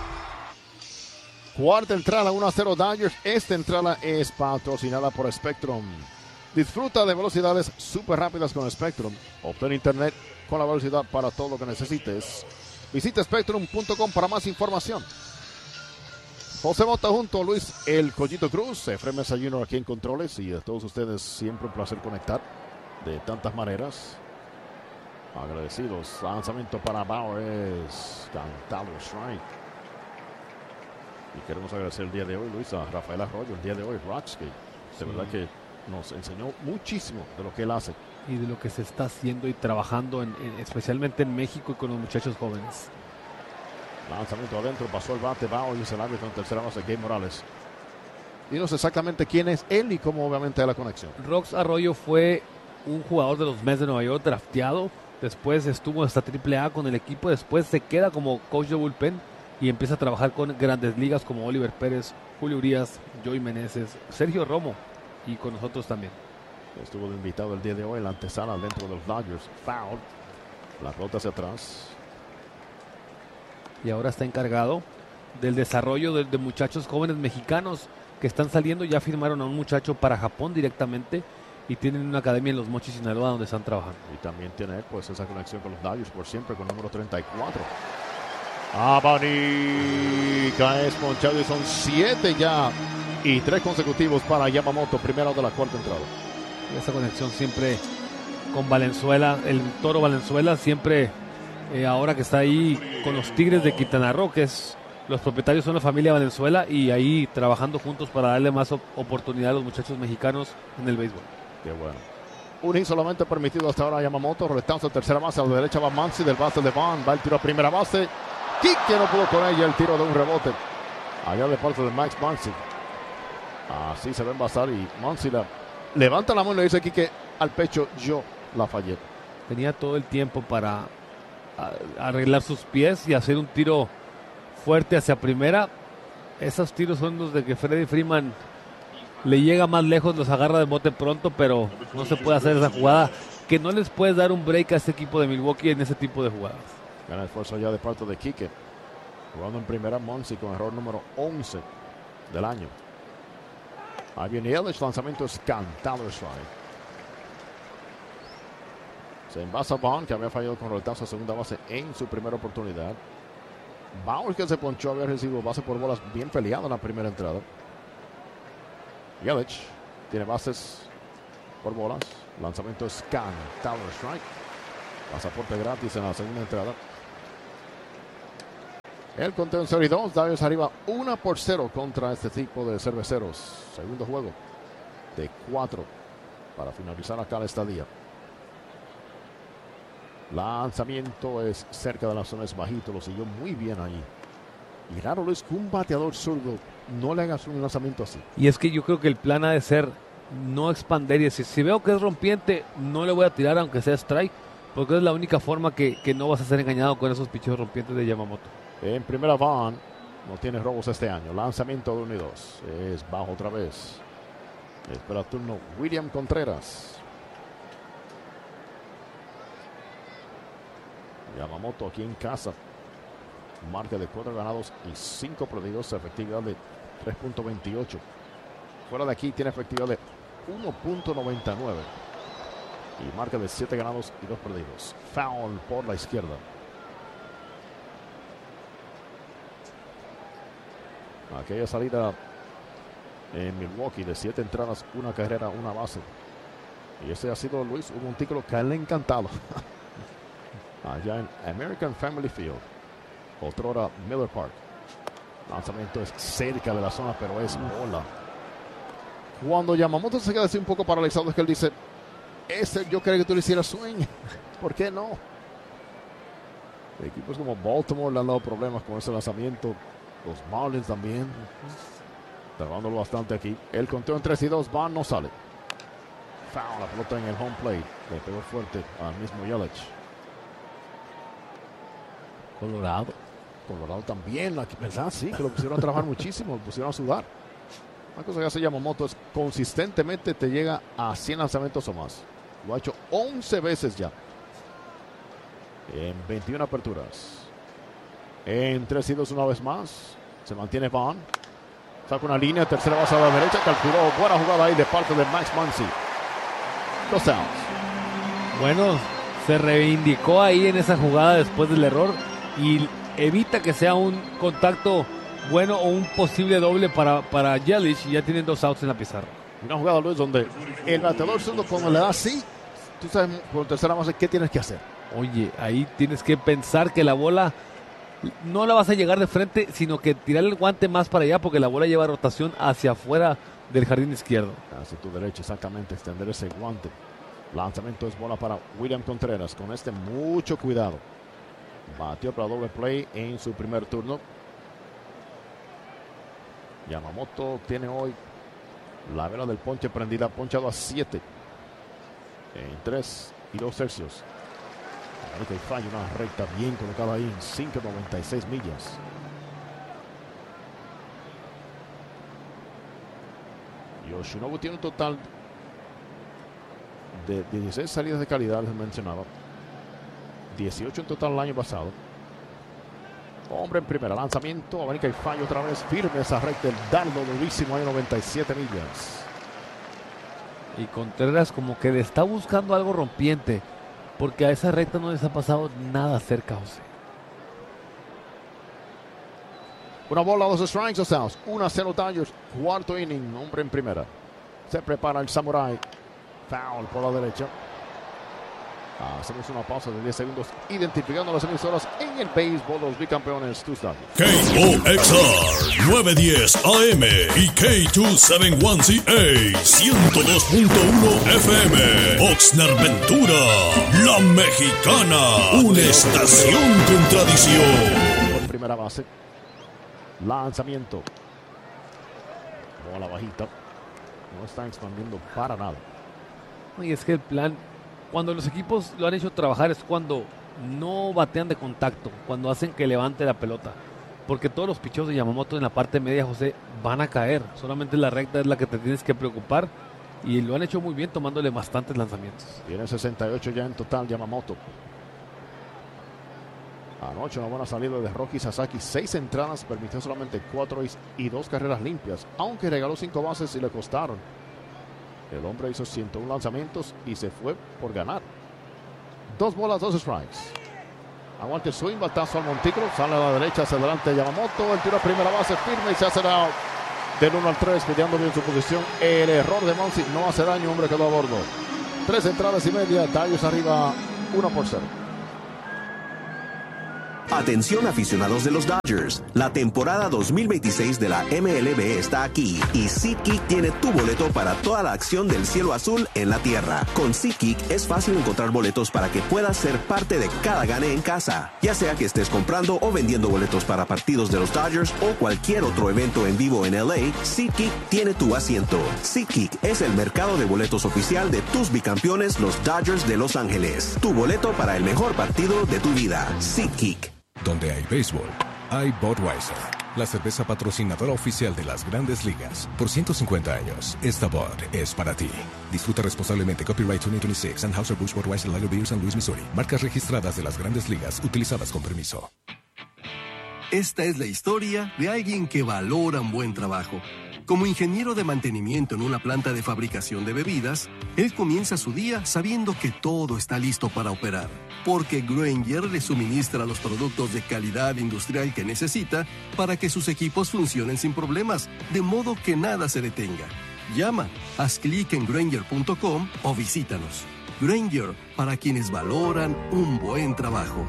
Cuarta entrada, uno a cero Dodgers. Esta entrada es patrocinada por Spectrum. Disfruta de velocidades súper rápidas con Spectrum. Obtén internet con la velocidad para todo lo que necesites. Visita spectrum punto com para más información. José Mota junto a Luis El Collito Cruz, Efraín Mesa junior aquí en Controles, y a todos ustedes siempre un placer conectar de tantas maneras. Agradecidos. Lanzamiento para Bauer, cantado strike. Y queremos agradecer el día de hoy, Luis, a Rafael Arroyo, el día de hoy, Roch, que de sí. verdad que nos enseñó muchísimo de lo que él hace. Y de lo que se está haciendo y trabajando, en, en, especialmente en México y con los muchachos jóvenes. Lanzamiento adentro, pasó el bate, Bauer y es el árbitro en tercera base, Gabe Morales. Dinos exactamente quién es él y cómo obviamente es la conexión. Rox Arroyo fue un jugador de los Mets de Nueva York, drafteado. Después estuvo hasta triple A con el equipo. Después se queda como coach de bullpen y empieza a trabajar con grandes ligas como Oliver Pérez, Julio Urias, Joey Meneses, Sergio Romo y con nosotros también. Estuvo de invitado el día de hoy en la antesala dentro de los Dodgers. Foul. La pelota hacia atrás. Y ahora está encargado del desarrollo de, de muchachos jóvenes mexicanos que están saliendo. Ya firmaron a un muchacho para Japón directamente y tienen una academia en Los Mochis, Sinaloa, donde están trabajando. Y también tiene pues esa conexión con los Dodgers por siempre, con el número treinta y cuatro. Abanica es ponchado y son siete ya y tres consecutivos para Yamamoto, primero de la cuarta entrada. Esa conexión siempre con Valenzuela, el Toro Valenzuela, siempre eh, ahora que está ahí con los Tigres de Quintana Roo, que es, los propietarios son la familia Valenzuela, y ahí trabajando juntos para darle más op- oportunidad a los muchachos mexicanos en el béisbol. Qué bueno. Un hit solamente permitido hasta ahora a Yamamoto, roletazo a tercera base, a la derecha va Muncy del base de Bond, va el tiro a primera base. Quique no pudo con ella, el tiro de un rebote allá de parte de Max Muncy. Así se va a envasar y Muncy la, levanta la mano y le dice Quique al pecho, yo la fallé. Tenía todo el tiempo para a, arreglar sus pies y hacer un tiro fuerte hacia primera. Esos tiros son los de que Freddie Freeman le llega más lejos, los agarra de bote pronto, pero no se puede hacer esa jugada, que no les puedes dar un break a este equipo de Milwaukee en ese tipo de jugadas. Gran esfuerzo ya de parte de Quique. Jugando en primera Muncy con error número once del año. Ahí viene Yelich, lanzamiento es cantado strike. Se envasa Bond, que había fallado con roletazo a segunda base en su primera oportunidad. Bauer, que se ponchó, había recibido base por bolas bien peleado en la primera entrada. Yelich tiene bases por bolas. Lanzamiento es cantado strike. Pasaporte gratis en la segunda entrada. El conteo en cero y dos. Dodgers arriba uno por cero contra este tipo de cerveceros. Segundo juego de cuatro para finalizar acá la estadía. Lanzamiento es cerca de la zona, es bajito. Lo siguió muy bien ahí. Y raro Luis que un bateador zurdo no le hagas un lanzamiento así. Y es que yo creo que el plan ha de ser no expander y decir, si veo que es rompiente, no le voy a tirar aunque sea strike, porque es la única forma que, que no vas a ser engañado con esos picheos rompientes de Yamamoto. En primera van, no tiene robos este año. Lanzamiento de uno y dos. Es bajo otra vez. Espera turno William Contreras. Yamamoto aquí en casa. Marca de cuatro ganados y cinco perdidos. Efectividad de tres punto veintiocho. Fuera de aquí tiene efectividad de uno punto noventa y nueve. Y marca de siete ganados y dos perdidos. Foul por la izquierda. Aquella salida en Milwaukee de siete entradas, una carrera, una base. Y ese ha sido, Luis, un montículo que le ha encantado. Allá en American Family Field. Otrora Miller Park. Lanzamiento es cerca de la zona, pero es bola. Cuando Yamamoto se queda así un poco paralizado, es que él dice, ese yo quería que tú le hicieras swing. ¿Por qué no? Equipos como Baltimore le han dado problemas con ese lanzamiento. Los Marlins también. Trabándolo bastante aquí. El conteo en tres y dos. Van no sale. Foul. La pelota en el home plate. Le pegó fuerte al mismo Yelich. Colorado. Colorado también. Aquí, ¿verdad? Sí, que lo pusieron a trabajar muchísimo. Lo pusieron a sudar. Una cosa que hace Yamamoto es consistentemente te llega a cien lanzamientos o más. Lo ha hecho once veces ya. En veintiuna aperturas. En tres y dos una vez más. Se mantiene Vaughn. Saca una línea. Tercera base a la derecha. Calculó. Buena jugada ahí de parte de Max Muncy. Dos outs. Bueno, se reivindicó ahí en esa jugada después del error. Y evita que sea un contacto bueno o un posible doble para, para Yelich. Y ya tienen dos outs en la pizarra. Una jugada, Luis, donde el bateador zurdo cuando le da así, tú sabes por tercera base qué tienes que hacer. Oye, ahí tienes que pensar que la bola no la vas a llegar de frente, sino que tirar el guante más para allá porque la bola lleva rotación hacia afuera del jardín izquierdo. Hacia tu derecha, exactamente, extender ese guante. Lanzamiento es bola para William Contreras. Con este mucho cuidado. Batió para doble play en su primer turno. Yamamoto tiene hoy la vela del ponche prendida, ponchado a siete. En tres y dos tercios. Ahí que falla una recta bien colocada ahí en cinco noventa y seis millas. Yoshinobu tiene un total de dieciséis salidas de calidad, les mencionaba. dieciocho en total el año pasado. Hombre en primera, lanzamiento, América y falla otra vez. Firme esa recta, el dardo durísimo ahí, noventa y siete millas. Y Contreras como que le está buscando algo rompiente. Porque a esa recta no les ha pasado nada cerca, José. Una bola, dos strikes, dos outs. uno a cero Dodgers. Cuarto inning, hombre en primera. Se prepara el Samurai. Foul por la derecha. Hacemos una pausa de diez segundos identificando las emisoras en el béisbol de los bicampeones Tucson. K O X R nueve diez A M y K dos setenta y uno C A ciento dos punto uno F M. Oxnard Ventura, La Mexicana, una estación con tradición. Por primera base. Lanzamiento. Bola bajita. No están expandiendo para nada. Y es que el plan, cuando los equipos lo han hecho trabajar, es cuando no batean de contacto, cuando hacen que levante la pelota. Porque todos los picheos de Yamamoto en la parte media, José, van a caer. Solamente la recta es la que te tienes que preocupar. Y lo han hecho muy bien tomándole bastantes lanzamientos. Tiene sesenta y ocho ya en total Yamamoto. Anoche una buena salida de Rocky Sasaki. Seis entradas, permitió solamente cuatro y dos carreras limpias. Aunque regaló cinco bases y le costaron. El hombre hizo ciento uno lanzamientos y se fue por ganar. Dos bolas, dos strikes. Aguante el swing, batazo al montículo. Sale a la derecha, hacia adelante Yamamoto. El tiro a primera base firme y se hace out. Del uno al tres, pidiendo bien su posición. El error de Muncy no hace daño, hombre quedó a bordo. Tres entradas y media, Dodgers arriba uno por cero. Atención aficionados de los Dodgers, la temporada dos mil veintiséis de la M L B está aquí y SeatGeek tiene tu boleto para toda la acción del cielo azul en la tierra. Con SeatGeek es fácil encontrar boletos para que puedas ser parte de cada gane en casa, ya sea que estés comprando o vendiendo boletos para partidos de los Dodgers o cualquier otro evento en vivo en L A. SeatGeek tiene tu asiento. SeatGeek es el mercado de boletos oficial de tus bicampeones, los Dodgers de Los Ángeles. Tu boleto para el mejor partido de tu vida. SeatGeek. Donde hay béisbol, hay Budweiser, la cerveza patrocinadora oficial de las Grandes Ligas. Por ciento cincuenta años, esta Bud es para ti. Disfruta responsablemente. Copyright veinte veintiséis, Anheuser-Busch Budweiser Lager Beer, San Luis, Missouri. Marcas registradas de las Grandes Ligas, utilizadas con permiso. Esta es la historia de alguien que valora un buen trabajo. Como ingeniero de mantenimiento en una planta de fabricación de bebidas, él comienza su día sabiendo que todo está listo para operar, porque Grainger le suministra los productos de calidad industrial que necesita para que sus equipos funcionen sin problemas, de modo que nada se detenga. Llama, haz clic en Grainger punto com o visítanos. Grainger, para quienes valoran un buen trabajo.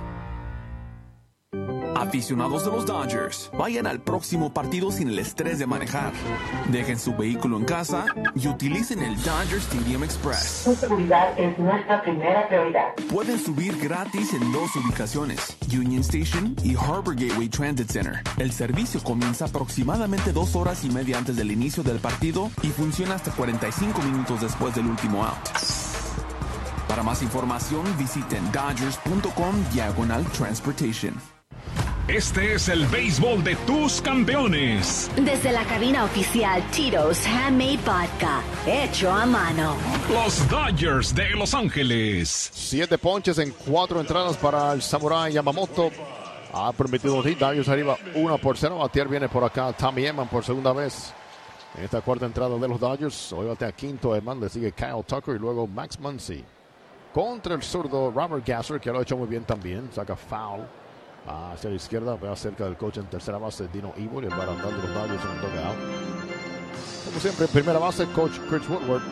Aficionados de los Dodgers, vayan al próximo partido sin el estrés de manejar. Dejen su vehículo en casa y utilicen el Dodger Stadium Express. Su seguridad es nuestra primera prioridad. Pueden subir gratis en dos ubicaciones, Union Station y Harbor Gateway Transit Center. El servicio comienza aproximadamente dos horas y media antes del inicio del partido y funciona hasta cuarenta y cinco minutos después del último out. Para más información, visiten dodgers punto com diagonal transportation. Este es el béisbol de tus campeones. Desde la cabina oficial Tito's Handmade Vodka, hecho a mano. Los Dodgers de Los Ángeles. Siete ponches en cuatro entradas para el Samurai Yamamoto. Ha permitido un hit. Dodgers arriba uno por cero. Batear viene por acá Tommy Edman por segunda vez en esta cuarta entrada de los Dodgers. Hoy batea quinto Edman. Le sigue Kyle Tucker y luego Max Muncy. Contra el zurdo Robert Gasser, que lo ha hecho muy bien también. Saca foul hacia la izquierda, vea cerca del coach en tercera base Dino Evil, el barandal de los Dodgers en el dugout. Como siempre, en primera base, coach Chris Woodward.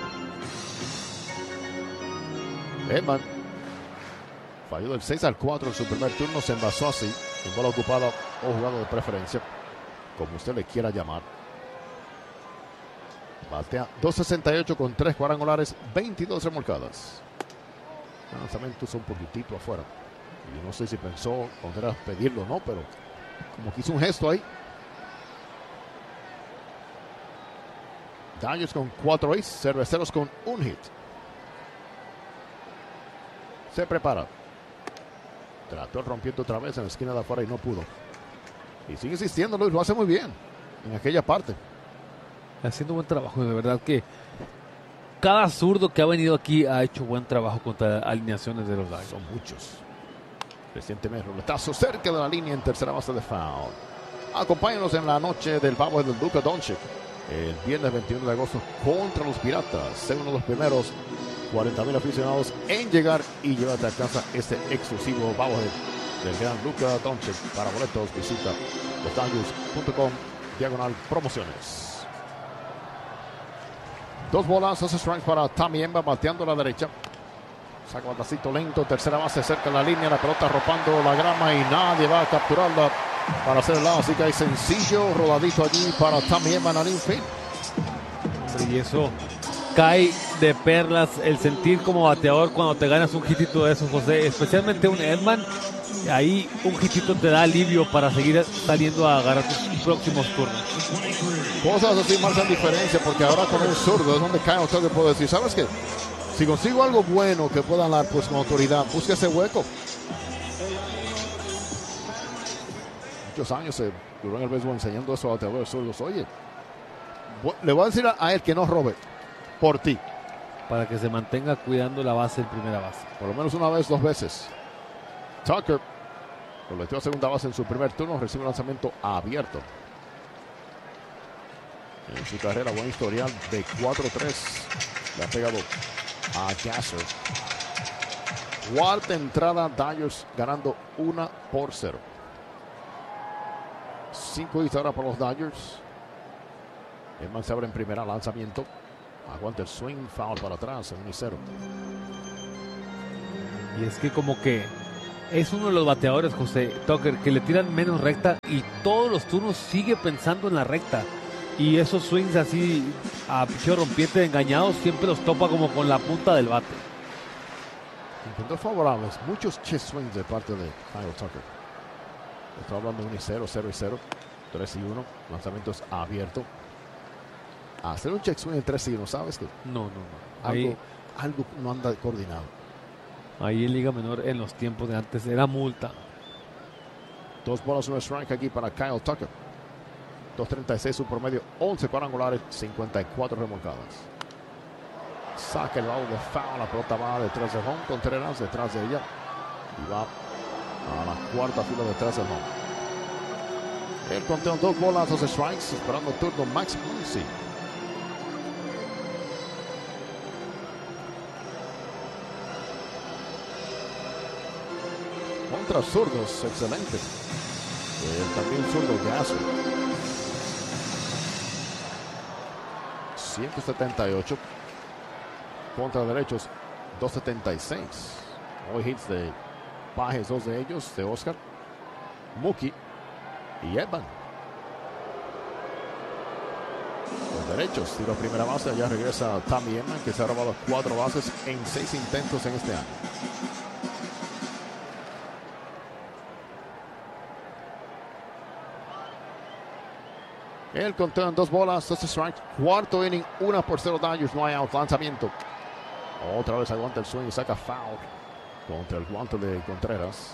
Edman falló del seis al cuatro en su primer turno, se envasó así, en bola ocupada o jugado de preferencia, como usted le quiera llamar. Batea dos sesenta y ocho con tres cuadrangulares, veintidós remolcadas. El lanzamiento es un poquitito afuera. Y no sé si pensó cuando era pedirlo o no, pero como que hizo un gesto ahí. Dodgers con cuatro aces, Cerveceros con un hit. Se prepara. Trató rompiendo otra vez en la esquina de afuera y no pudo. Y sigue insistiendo, Luis, lo hace muy bien en aquella parte. Haciendo buen trabajo, de verdad que cada zurdo que ha venido aquí ha hecho buen trabajo contra alineaciones de los Dodgers. Son muchos. Recientemente, roletazo cerca de la línea en tercera base de foul. Acompáñanos en la noche del pavo del Luka Doncic. El viernes veintiuno de agosto contra los Piratas. Ser uno de los primeros cuarenta mil aficionados en llegar y llevarte a casa este exclusivo pavo del gran Luka Doncic. Para boletos, visita los dodgers punto com diagonal promociones. Dos bolas, dos strikes para Tommy Edman, bateando a la derecha. Saca batacito lento, tercera base cerca de la línea, la pelota arropando la grama y nadie va a capturarla para hacer el lado, así que hay sencillo, rodadito allí para Tommy Edman al infield. Y eso cae de perlas el sentir como bateador cuando te ganas un hitito de esos, José, especialmente un Edman. Ahí un hitito te da alivio para seguir saliendo a agarrar tus próximos turnos. Cosas así marcan diferencia, porque ahora con un zurdo es donde cae usted que puede decir, ¿sabes qué? Si consigo algo bueno que pueda dar pues con autoridad, busque ese hueco. Muchos años se duró en el béisbol enseñando eso a bateadores zurdos. Oye, le voy a decir a él que no robe por ti. Para que se mantenga cuidando la base en primera base. Por lo menos una vez, dos veces. Tucker convirtió a segunda base en su primer turno, recibe un lanzamiento abierto. En su carrera, buen historial de cuatro tres. Le ha pegado a Gasser. Cuarta entrada, Dodgers ganando uno por cero. Cinco hits ahora para los Dodgers. Edman se abre en primera, lanzamiento. Aguanta el swing, foul para atrás, uno y cero. Y es que como que Es uno de los bateadores, José Tucker, que le tiran menos recta y todos los turnos sigue pensando en la recta. Y esos swings así a picheo rompiente engañados siempre los topa como con la punta del bate. Encuentros favorables, muchos chess swings de parte de Kyle Tucker. Estoy hablando de uno y cero, cero y cero, tres y uno, lanzamientos abiertos. Hacer un check swing en tres y uno, ¿sabes qué? No, no, no. Algo, Ahí, algo no anda coordinado. ahí en Liga Menor, en los tiempos de antes, era multa. Dos bolas, un strike aquí para Kyle Tucker. dos treinta y seis su promedio, once cuadrangulares, cincuenta y cuatro remolcadas. Saca el balón de foul, la pelota va detrás de home. Contreras detrás de ella. Y va a la cuarta fila detrás del home. El conteo, dos bolas, dos strikes, esperando turno Max Muncy. Contra zurdos, excelente. El también zurdo Gasser. ciento setenta y ocho. Contra derechos, doscientos setenta y seis. Hoy hits de Pajes, dos de ellos, de Oscar, Mookie y Edman. Los derechos, tiro a primera base, allá regresa Tommy Edman, que se ha robado cuatro bases en seis intentos en este año. El conteo en dos bolas, dos strikes, cuarto inning, una por cero Dodgers, no hay out, lanzamiento. Otra vez aguanta el swing y saca foul contra el guante de Contreras.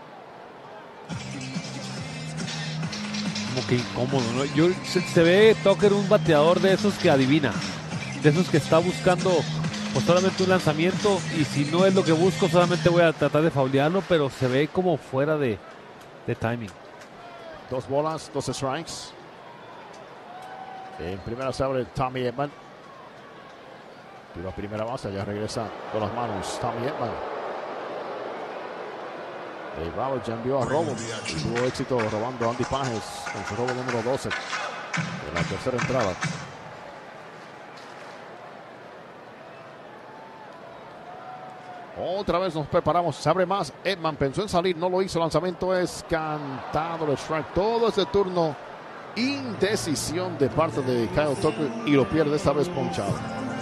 Como que incómodo, ¿no? Yo, se, se ve Tucker un bateador de esos que adivina, de esos que está buscando pues solamente un lanzamiento y si no es lo que busco solamente voy a tratar de faulearlo, pero se ve como fuera de, de timing. Dos bolas, dos strikes. En primera se abre Tommy Edman. Tiro a primera base, ya regresa con las manos Tommy Edman. Dave Roberts ya envió a robo. Tuvo éxito robando a Andy Pajes con su robo número doce en la tercera entrada. Otra vez nos preparamos, se abre más. Edman pensó en salir, no lo hizo. Lanzamiento es cantado el strike. Todo ese turno, indecisión de parte de Kyle Tucker y lo pierde esta vez ponchado.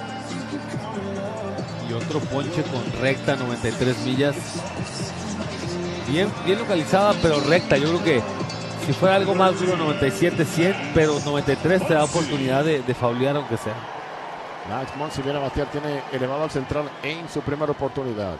Y otro ponche con recta, noventa y tres millas. Bien, bien localizada, pero recta. Yo creo que si fuera algo más duro, noventa y siete, cien, pero noventa y tres te da oportunidad de, de faulear aunque sea. Max Muncy viene a batear, tiene elevado al central en su primera oportunidad.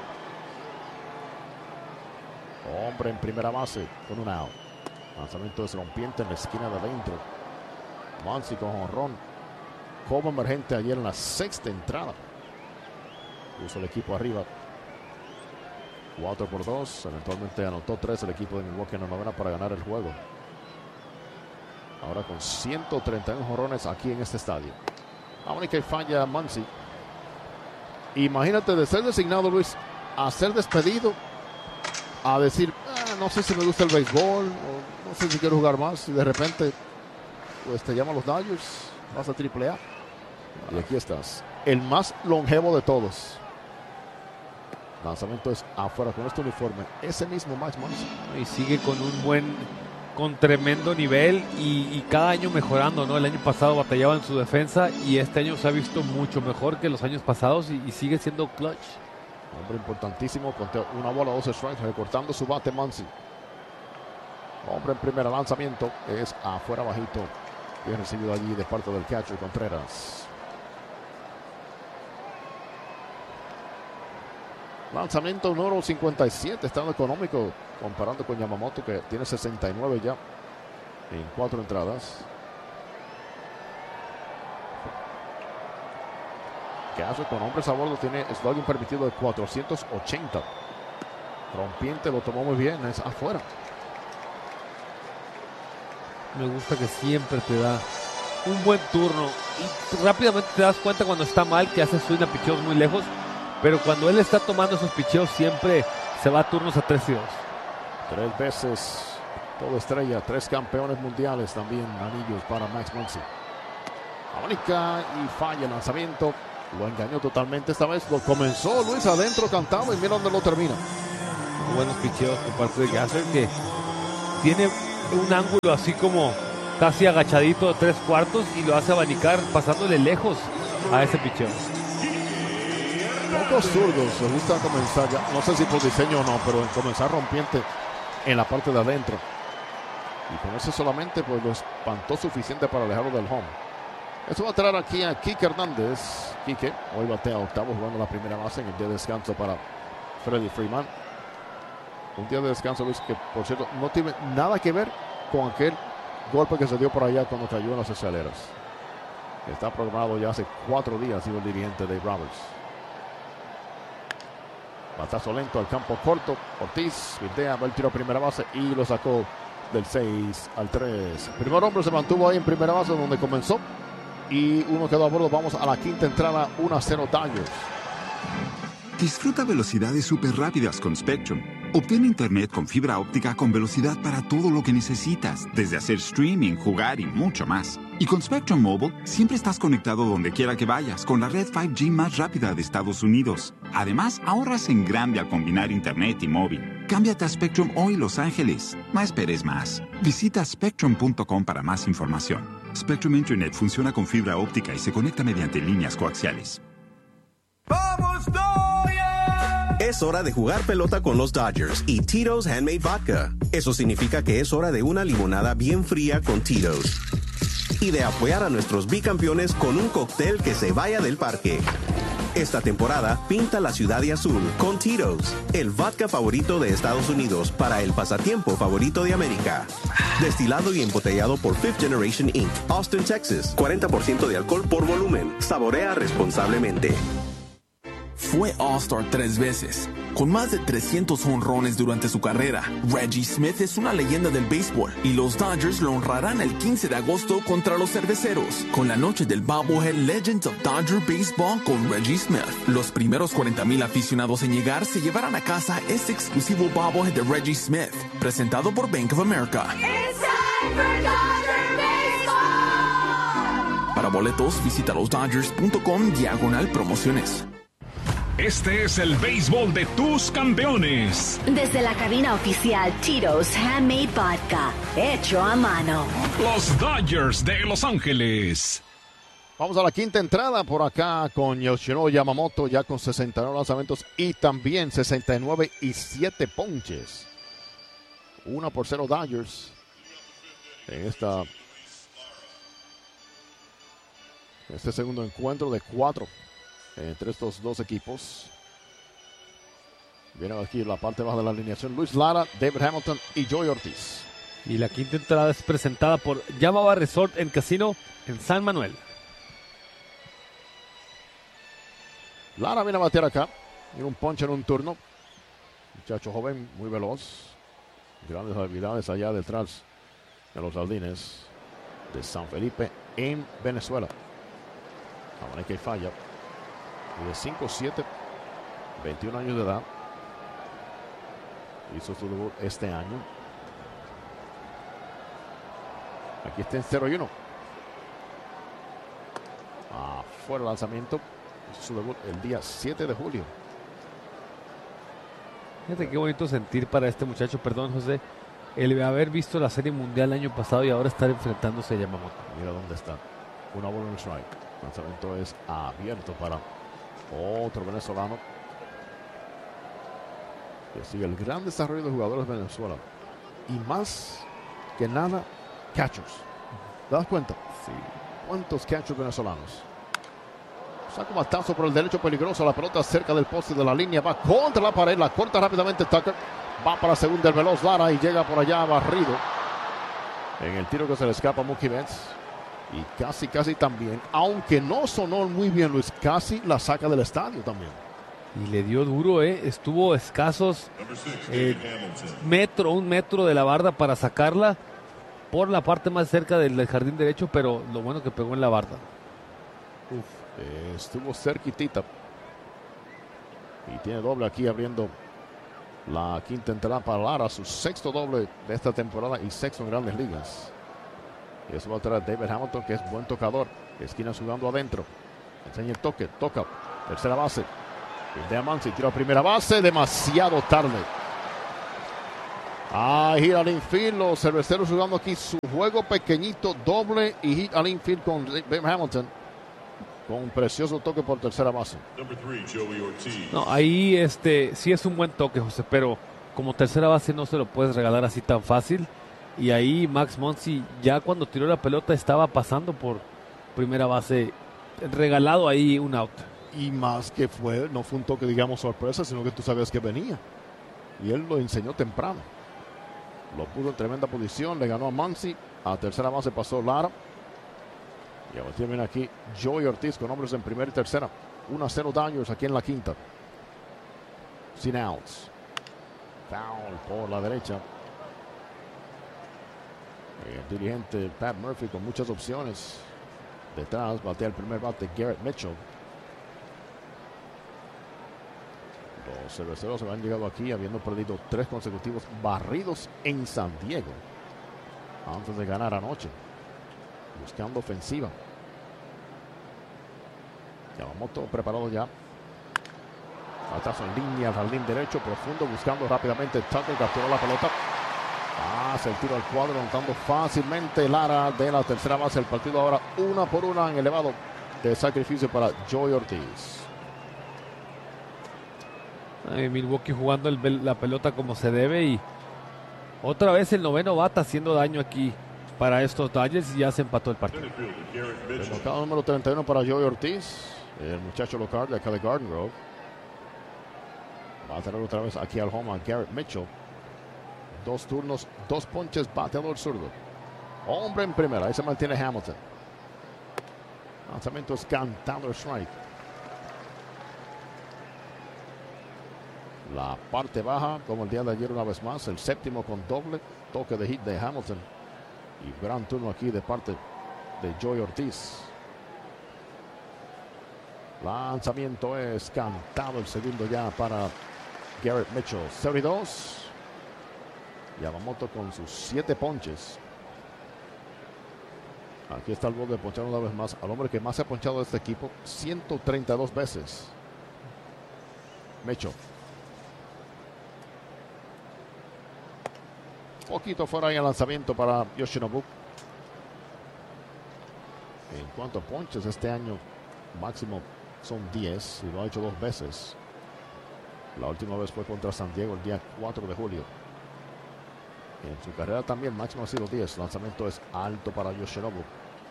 Hombre en primera base con un out. Lanzamiento desrompiente en la esquina de adentro. Muncy con jonrón como emergente ayer en la sexta entrada. Puso el equipo arriba. cuatro por dos. Eventualmente anotó tres el equipo de Milwaukee en la novena para ganar el juego. Ahora con ciento treinta y uno jonrones aquí en este estadio. La única y falla Muncy. Imagínate de ser designado, Luis, a ser despedido, a decir, ah, no sé si me gusta el béisbol, o no sé si quiero jugar más, y de repente pues te llaman los Dodgers, vas a triple A. Y aquí estás, el más longevo de todos. Lanzamiento es afuera con este uniforme, ese mismo Max Muncy. Y sigue con un buen, con tremendo nivel y, y cada año mejorando, ¿no? El año pasado batallaba en su defensa y este año se ha visto mucho mejor que los años pasados y, y sigue siendo clutch. Hombre importantísimo, con una bola, dos strikes, recortando su bate Muncy. Hombre en primera, lanzamiento es afuera bajito. Bien recibido allí de parte del catcher Contreras. Lanzamiento número cincuenta y siete, estando económico comparando con Yamamoto, que tiene sesenta y nueve ya en cuatro entradas. Que hace con hombres a bordo, tiene slugging permitido de cuatrocientos ochenta. Rompiente lo tomó muy bien, es afuera. Me gusta que siempre te da un buen turno y rápidamente te das cuenta cuando está mal, que hace swing a picheos muy lejos, pero cuando él está tomando esos picheos siempre se va a turnos a tres y dos. Tres veces todo estrella, tres campeones mundiales también, anillos para Max Muncy. La única y falla el lanzamiento, lo engañó totalmente esta vez, lo comenzó Luis adentro cantado y mira dónde lo termina. buenos picheos por parte de Gasser, que tiene un ángulo así como casi agachadito de tres cuartos y lo hace abanicar pasándole lejos a ese picheo. Pocos zurdos les gusta comenzar, ya, no sé si por diseño o no, pero comenzar rompiente en la parte de adentro. Y con eso solamente pues lo espantó suficiente para alejarlo del home. Eso va a traer aquí a Kike Hernández. Kike hoy batea octavo jugando la primera base en el día de descanso para Freddie Freeman. Un día de descanso, Luis, que por cierto no tiene nada que ver con aquel golpe que se dio por allá cuando cayó en las escaleras. Está programado ya hace cuatro días, dijo el dirigente Dave Roberts. Batazo lento al campo corto. Ortiz, Videa, va el tiro a primera base y lo sacó del seis al tres. El primer hombre se mantuvo ahí en primera base donde comenzó y uno quedó a bordo. Vamos a la quinta entrada, uno a cero Dodgers. Disfruta velocidades súper rápidas con Spectrum. Obtén internet con fibra óptica con velocidad para todo lo que necesitas, desde hacer streaming, jugar y mucho más. Y con Spectrum Mobile, siempre estás conectado donde quiera que vayas, con la red cinco G más rápida de Estados Unidos. Además, ahorras en grande al combinar internet y móvil. Cámbiate a Spectrum hoy, Los Ángeles. No esperes más. Visita spectrum punto com para más información. Spectrum Internet funciona con fibra óptica y se conecta mediante líneas coaxiales. ¡Vamos, Dodgers! Es hora de jugar pelota con los Dodgers y Tito's Handmade Vodka. Eso significa que es hora de una limonada bien fría con Tito's. Y de apoyar a nuestros bicampeones con un cóctel que se vaya del parque. Esta temporada, pinta la ciudad de azul con Tito's, el vodka favorito de Estados Unidos para el pasatiempo favorito de América. Destilado y embotellado por Fifth Generation incorporated. Austin, Texas. cuarenta por ciento de alcohol por volumen. Saborea responsablemente. Fue All-Star tres veces, con más de trescientos jonrones durante su carrera. Reggie Smith es una leyenda del béisbol y los Dodgers lo honrarán el quince de agosto contra los Cerveceros, con la noche del Bobblehead Legends of Dodger Baseball con Reggie Smith. Los primeros cuarenta mil aficionados en llegar se llevarán a casa este exclusivo Bobblehead de Reggie Smith, presentado por Bank of America. It's time for Dodger Baseball. Para boletos, visita los dodgers punto com diagonal promociones. Este es el béisbol de tus campeones. Desde la cabina oficial Tito's Handmade Vodka, hecho a mano. Los Dodgers de Los Ángeles. Vamos a la quinta entrada por acá con Yoshiro Yamamoto ya con sesenta y nueve lanzamientos y también sesenta y nueve y siete ponches. Una por cero Dodgers en esta este segundo encuentro de cuatro entre estos dos equipos. Vienen aquí la parte baja de la alineación: Luis Lara, David Hamilton y Joey Ortiz. Y la quinta entrada es presentada por Yamava Resort en Casino en San Manuel. Lara viene a batear acá. Tiene un ponche en un turno. Muchacho joven, muy veloz. Grandes habilidades allá detrás de los jardines de San Felipe en Venezuela. Ahora que falla. De cinco siete, veintiún años de edad. Hizo su debut este año. Aquí está en cero y uno. Afuera el lanzamiento. Hizo su debut el día siete de julio. Fíjate qué bonito sentir para este muchacho, perdón José, el haber visto la Serie Mundial el año pasado y ahora estar enfrentándose a Yamamoto. Mira dónde está. Una bola en el strike. El lanzamiento es abierto para otro venezolano. Que sigue el gran desarrollo de jugadores de Venezuela. Y más que nada, catchers. ¿Te das cuenta? Sí. ¿Cuántos catchers venezolanos? Saca un batazo por el derecho peligroso. La pelota cerca del poste de la línea. Va contra la pared. La corta rápidamente Tucker. Va para segunda el veloz Lara y llega por allá barrido. En el tiro que se le escapa a Mookie Betts. Y casi, casi también, aunque no sonó muy bien Luis, casi la saca del estadio también. Y le dio duro, ¿eh? Estuvo escasos eh, metro, un metro de la barda para sacarla por la parte más cerca del jardín derecho, pero lo bueno que pegó en la barda. Uf, eh, estuvo cerquitita. Y tiene doble aquí abriendo la quinta entrada para Lara, su sexto doble de esta temporada y sexto en Grandes Ligas. Y eso va a traer David Hamilton, que es buen tocador. Esquina jugando adentro. Enseña el toque, toca. Tercera base. El de Amansi tira a primera base. Demasiado tarde. Ah, hit al infield. Los cerveceros jugando aquí su juego pequeñito, doble y hit al infield con Ben Hamilton. Con un precioso toque por tercera base. No, ahí este sí es un buen toque, José, pero como tercera base no se lo puedes regalar así tan fácil. Y ahí Max Muncy ya cuando tiró la pelota estaba pasando por primera base, regalado ahí un out. Y más que fue, no fue un toque digamos sorpresa, sino que tú sabías que venía. Y él lo enseñó temprano. Lo puso en tremenda posición, le ganó a Muncy. A tercera base pasó Lara. Y ahora tienen aquí Joey Ortiz con hombres en primera y tercera. uno a cero Dodgers aquí en la quinta. Sin outs. Foul por la derecha. El dirigente Pat Murphy con muchas opciones. Detrás batea el primer bate Garrett Mitchell. Los cerveceros han llegado aquí habiendo perdido tres consecutivos barridos en San Diego. Antes de ganar anoche. Buscando ofensiva. Yamamoto preparado ya. Batazo en línea, jardín derecho, profundo, buscando rápidamente. Tucker capturó la pelota. Hace el tiro al cuadro, anotando fácilmente Lara de la tercera base. El partido ahora una por una en elevado de sacrificio para Joey Ortiz. Ay, Milwaukee jugando el, la pelota como se debe y otra vez el noveno bata haciendo daño aquí para estos Dodgers y ya se empató el partido. El marcado número treinta y uno para Joey Ortiz, el muchacho local de acá de Garden Grove. Va a tener otra vez aquí al home a Garrett Mitchell. Dos turnos, dos ponches, bateador zurdo. Hombre en primera, ahí se mantiene Hamilton. Lanzamiento es cantado, strike. La parte baja, como el día de ayer una vez más, el séptimo con doble, toque de hit de Hamilton. Y gran turno aquí de parte de Joey Ortiz. Lanzamiento es cantado, el segundo ya para Garrett Mitchell. cero y dos. Yamamoto con sus siete ponches. Aquí está el gol de ponchar una vez más al hombre que más se ha ponchado de este equipo, ciento treinta y dos veces. Mitchell. Poquito fuera ahí el lanzamiento para Yoshinobu. En cuanto a ponches, este año máximo son diez y lo ha hecho dos veces. La última vez fue contra San Diego el día cuatro de julio. En su carrera también máximo ha sido diez. El lanzamiento es alto para Yoshinobu.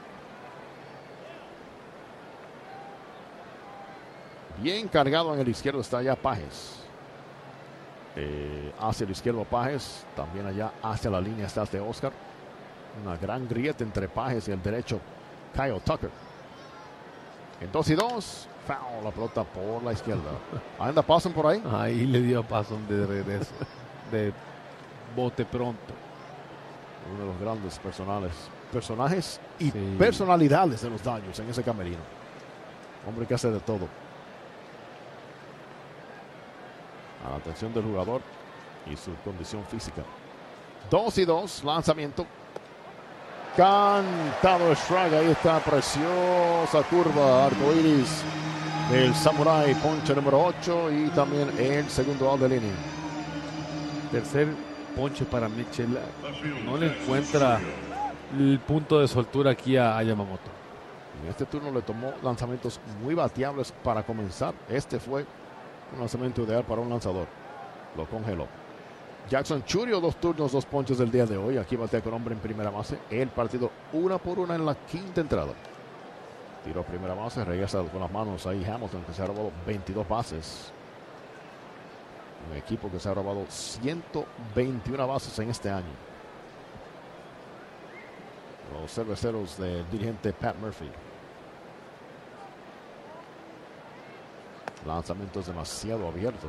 Bien cargado en el izquierdo está allá Pages. Eh, hacia el izquierdo Pages. También allá hacia la línea está este Oscar. Una gran grieta entre Pages y el derecho Kyle Tucker. En dos y dos. Foul, la pelota por la izquierda. Anda Passon por ahí. Ahí le dio a Passon de regreso. De bote pronto. Uno de los grandes personales, personajes y sí. personalidades de los Dodgers en ese camerino. Hombre que hace de todo. A la atención del jugador y su condición física. Dos y dos, lanzamiento. Cantado strike, ahí está, preciosa curva, arcoíris del Samurai, ponche número ocho y también el segundo out de línea. Tercer ponche para Mitchell. No le encuentra el punto de soltura aquí a, a Yamamoto. En este turno le tomó lanzamientos muy bateables para comenzar. Este fue un lanzamiento ideal para un lanzador. Lo congeló. Jackson Chourio, dos turnos, dos ponches del día de hoy. Aquí batea con hombre en primera base. El partido una por una en la quinta entrada. Tiró primera base, regresa con las manos ahí Hamilton, que se ha robado veintidós bases. Un equipo que se ha robado ciento veintiuna bases en este año. Los cerveceros del dirigente Pat Murphy. Lanzamiento es demasiado abierto.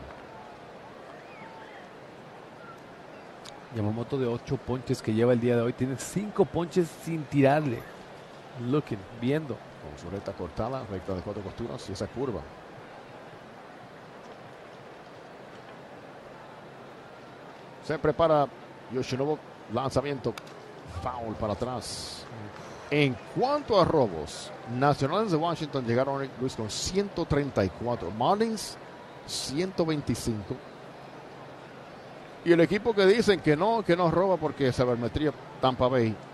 Yamamoto de ocho ponches que lleva el día de hoy. Tiene cinco ponches sin tirarle. Looking, viendo. Con su recta cortada, recta de cuatro costuras y esa curva. Se prepara Yoshinobu. Lanzamiento. Foul para atrás. En cuanto a robos, Nacionales de Washington llegaron, Luis, con ciento treinta y cuatro. Marlins, ciento veinticinco. Y el equipo que dicen que no, que no roba porque sabermetría Tampa Bay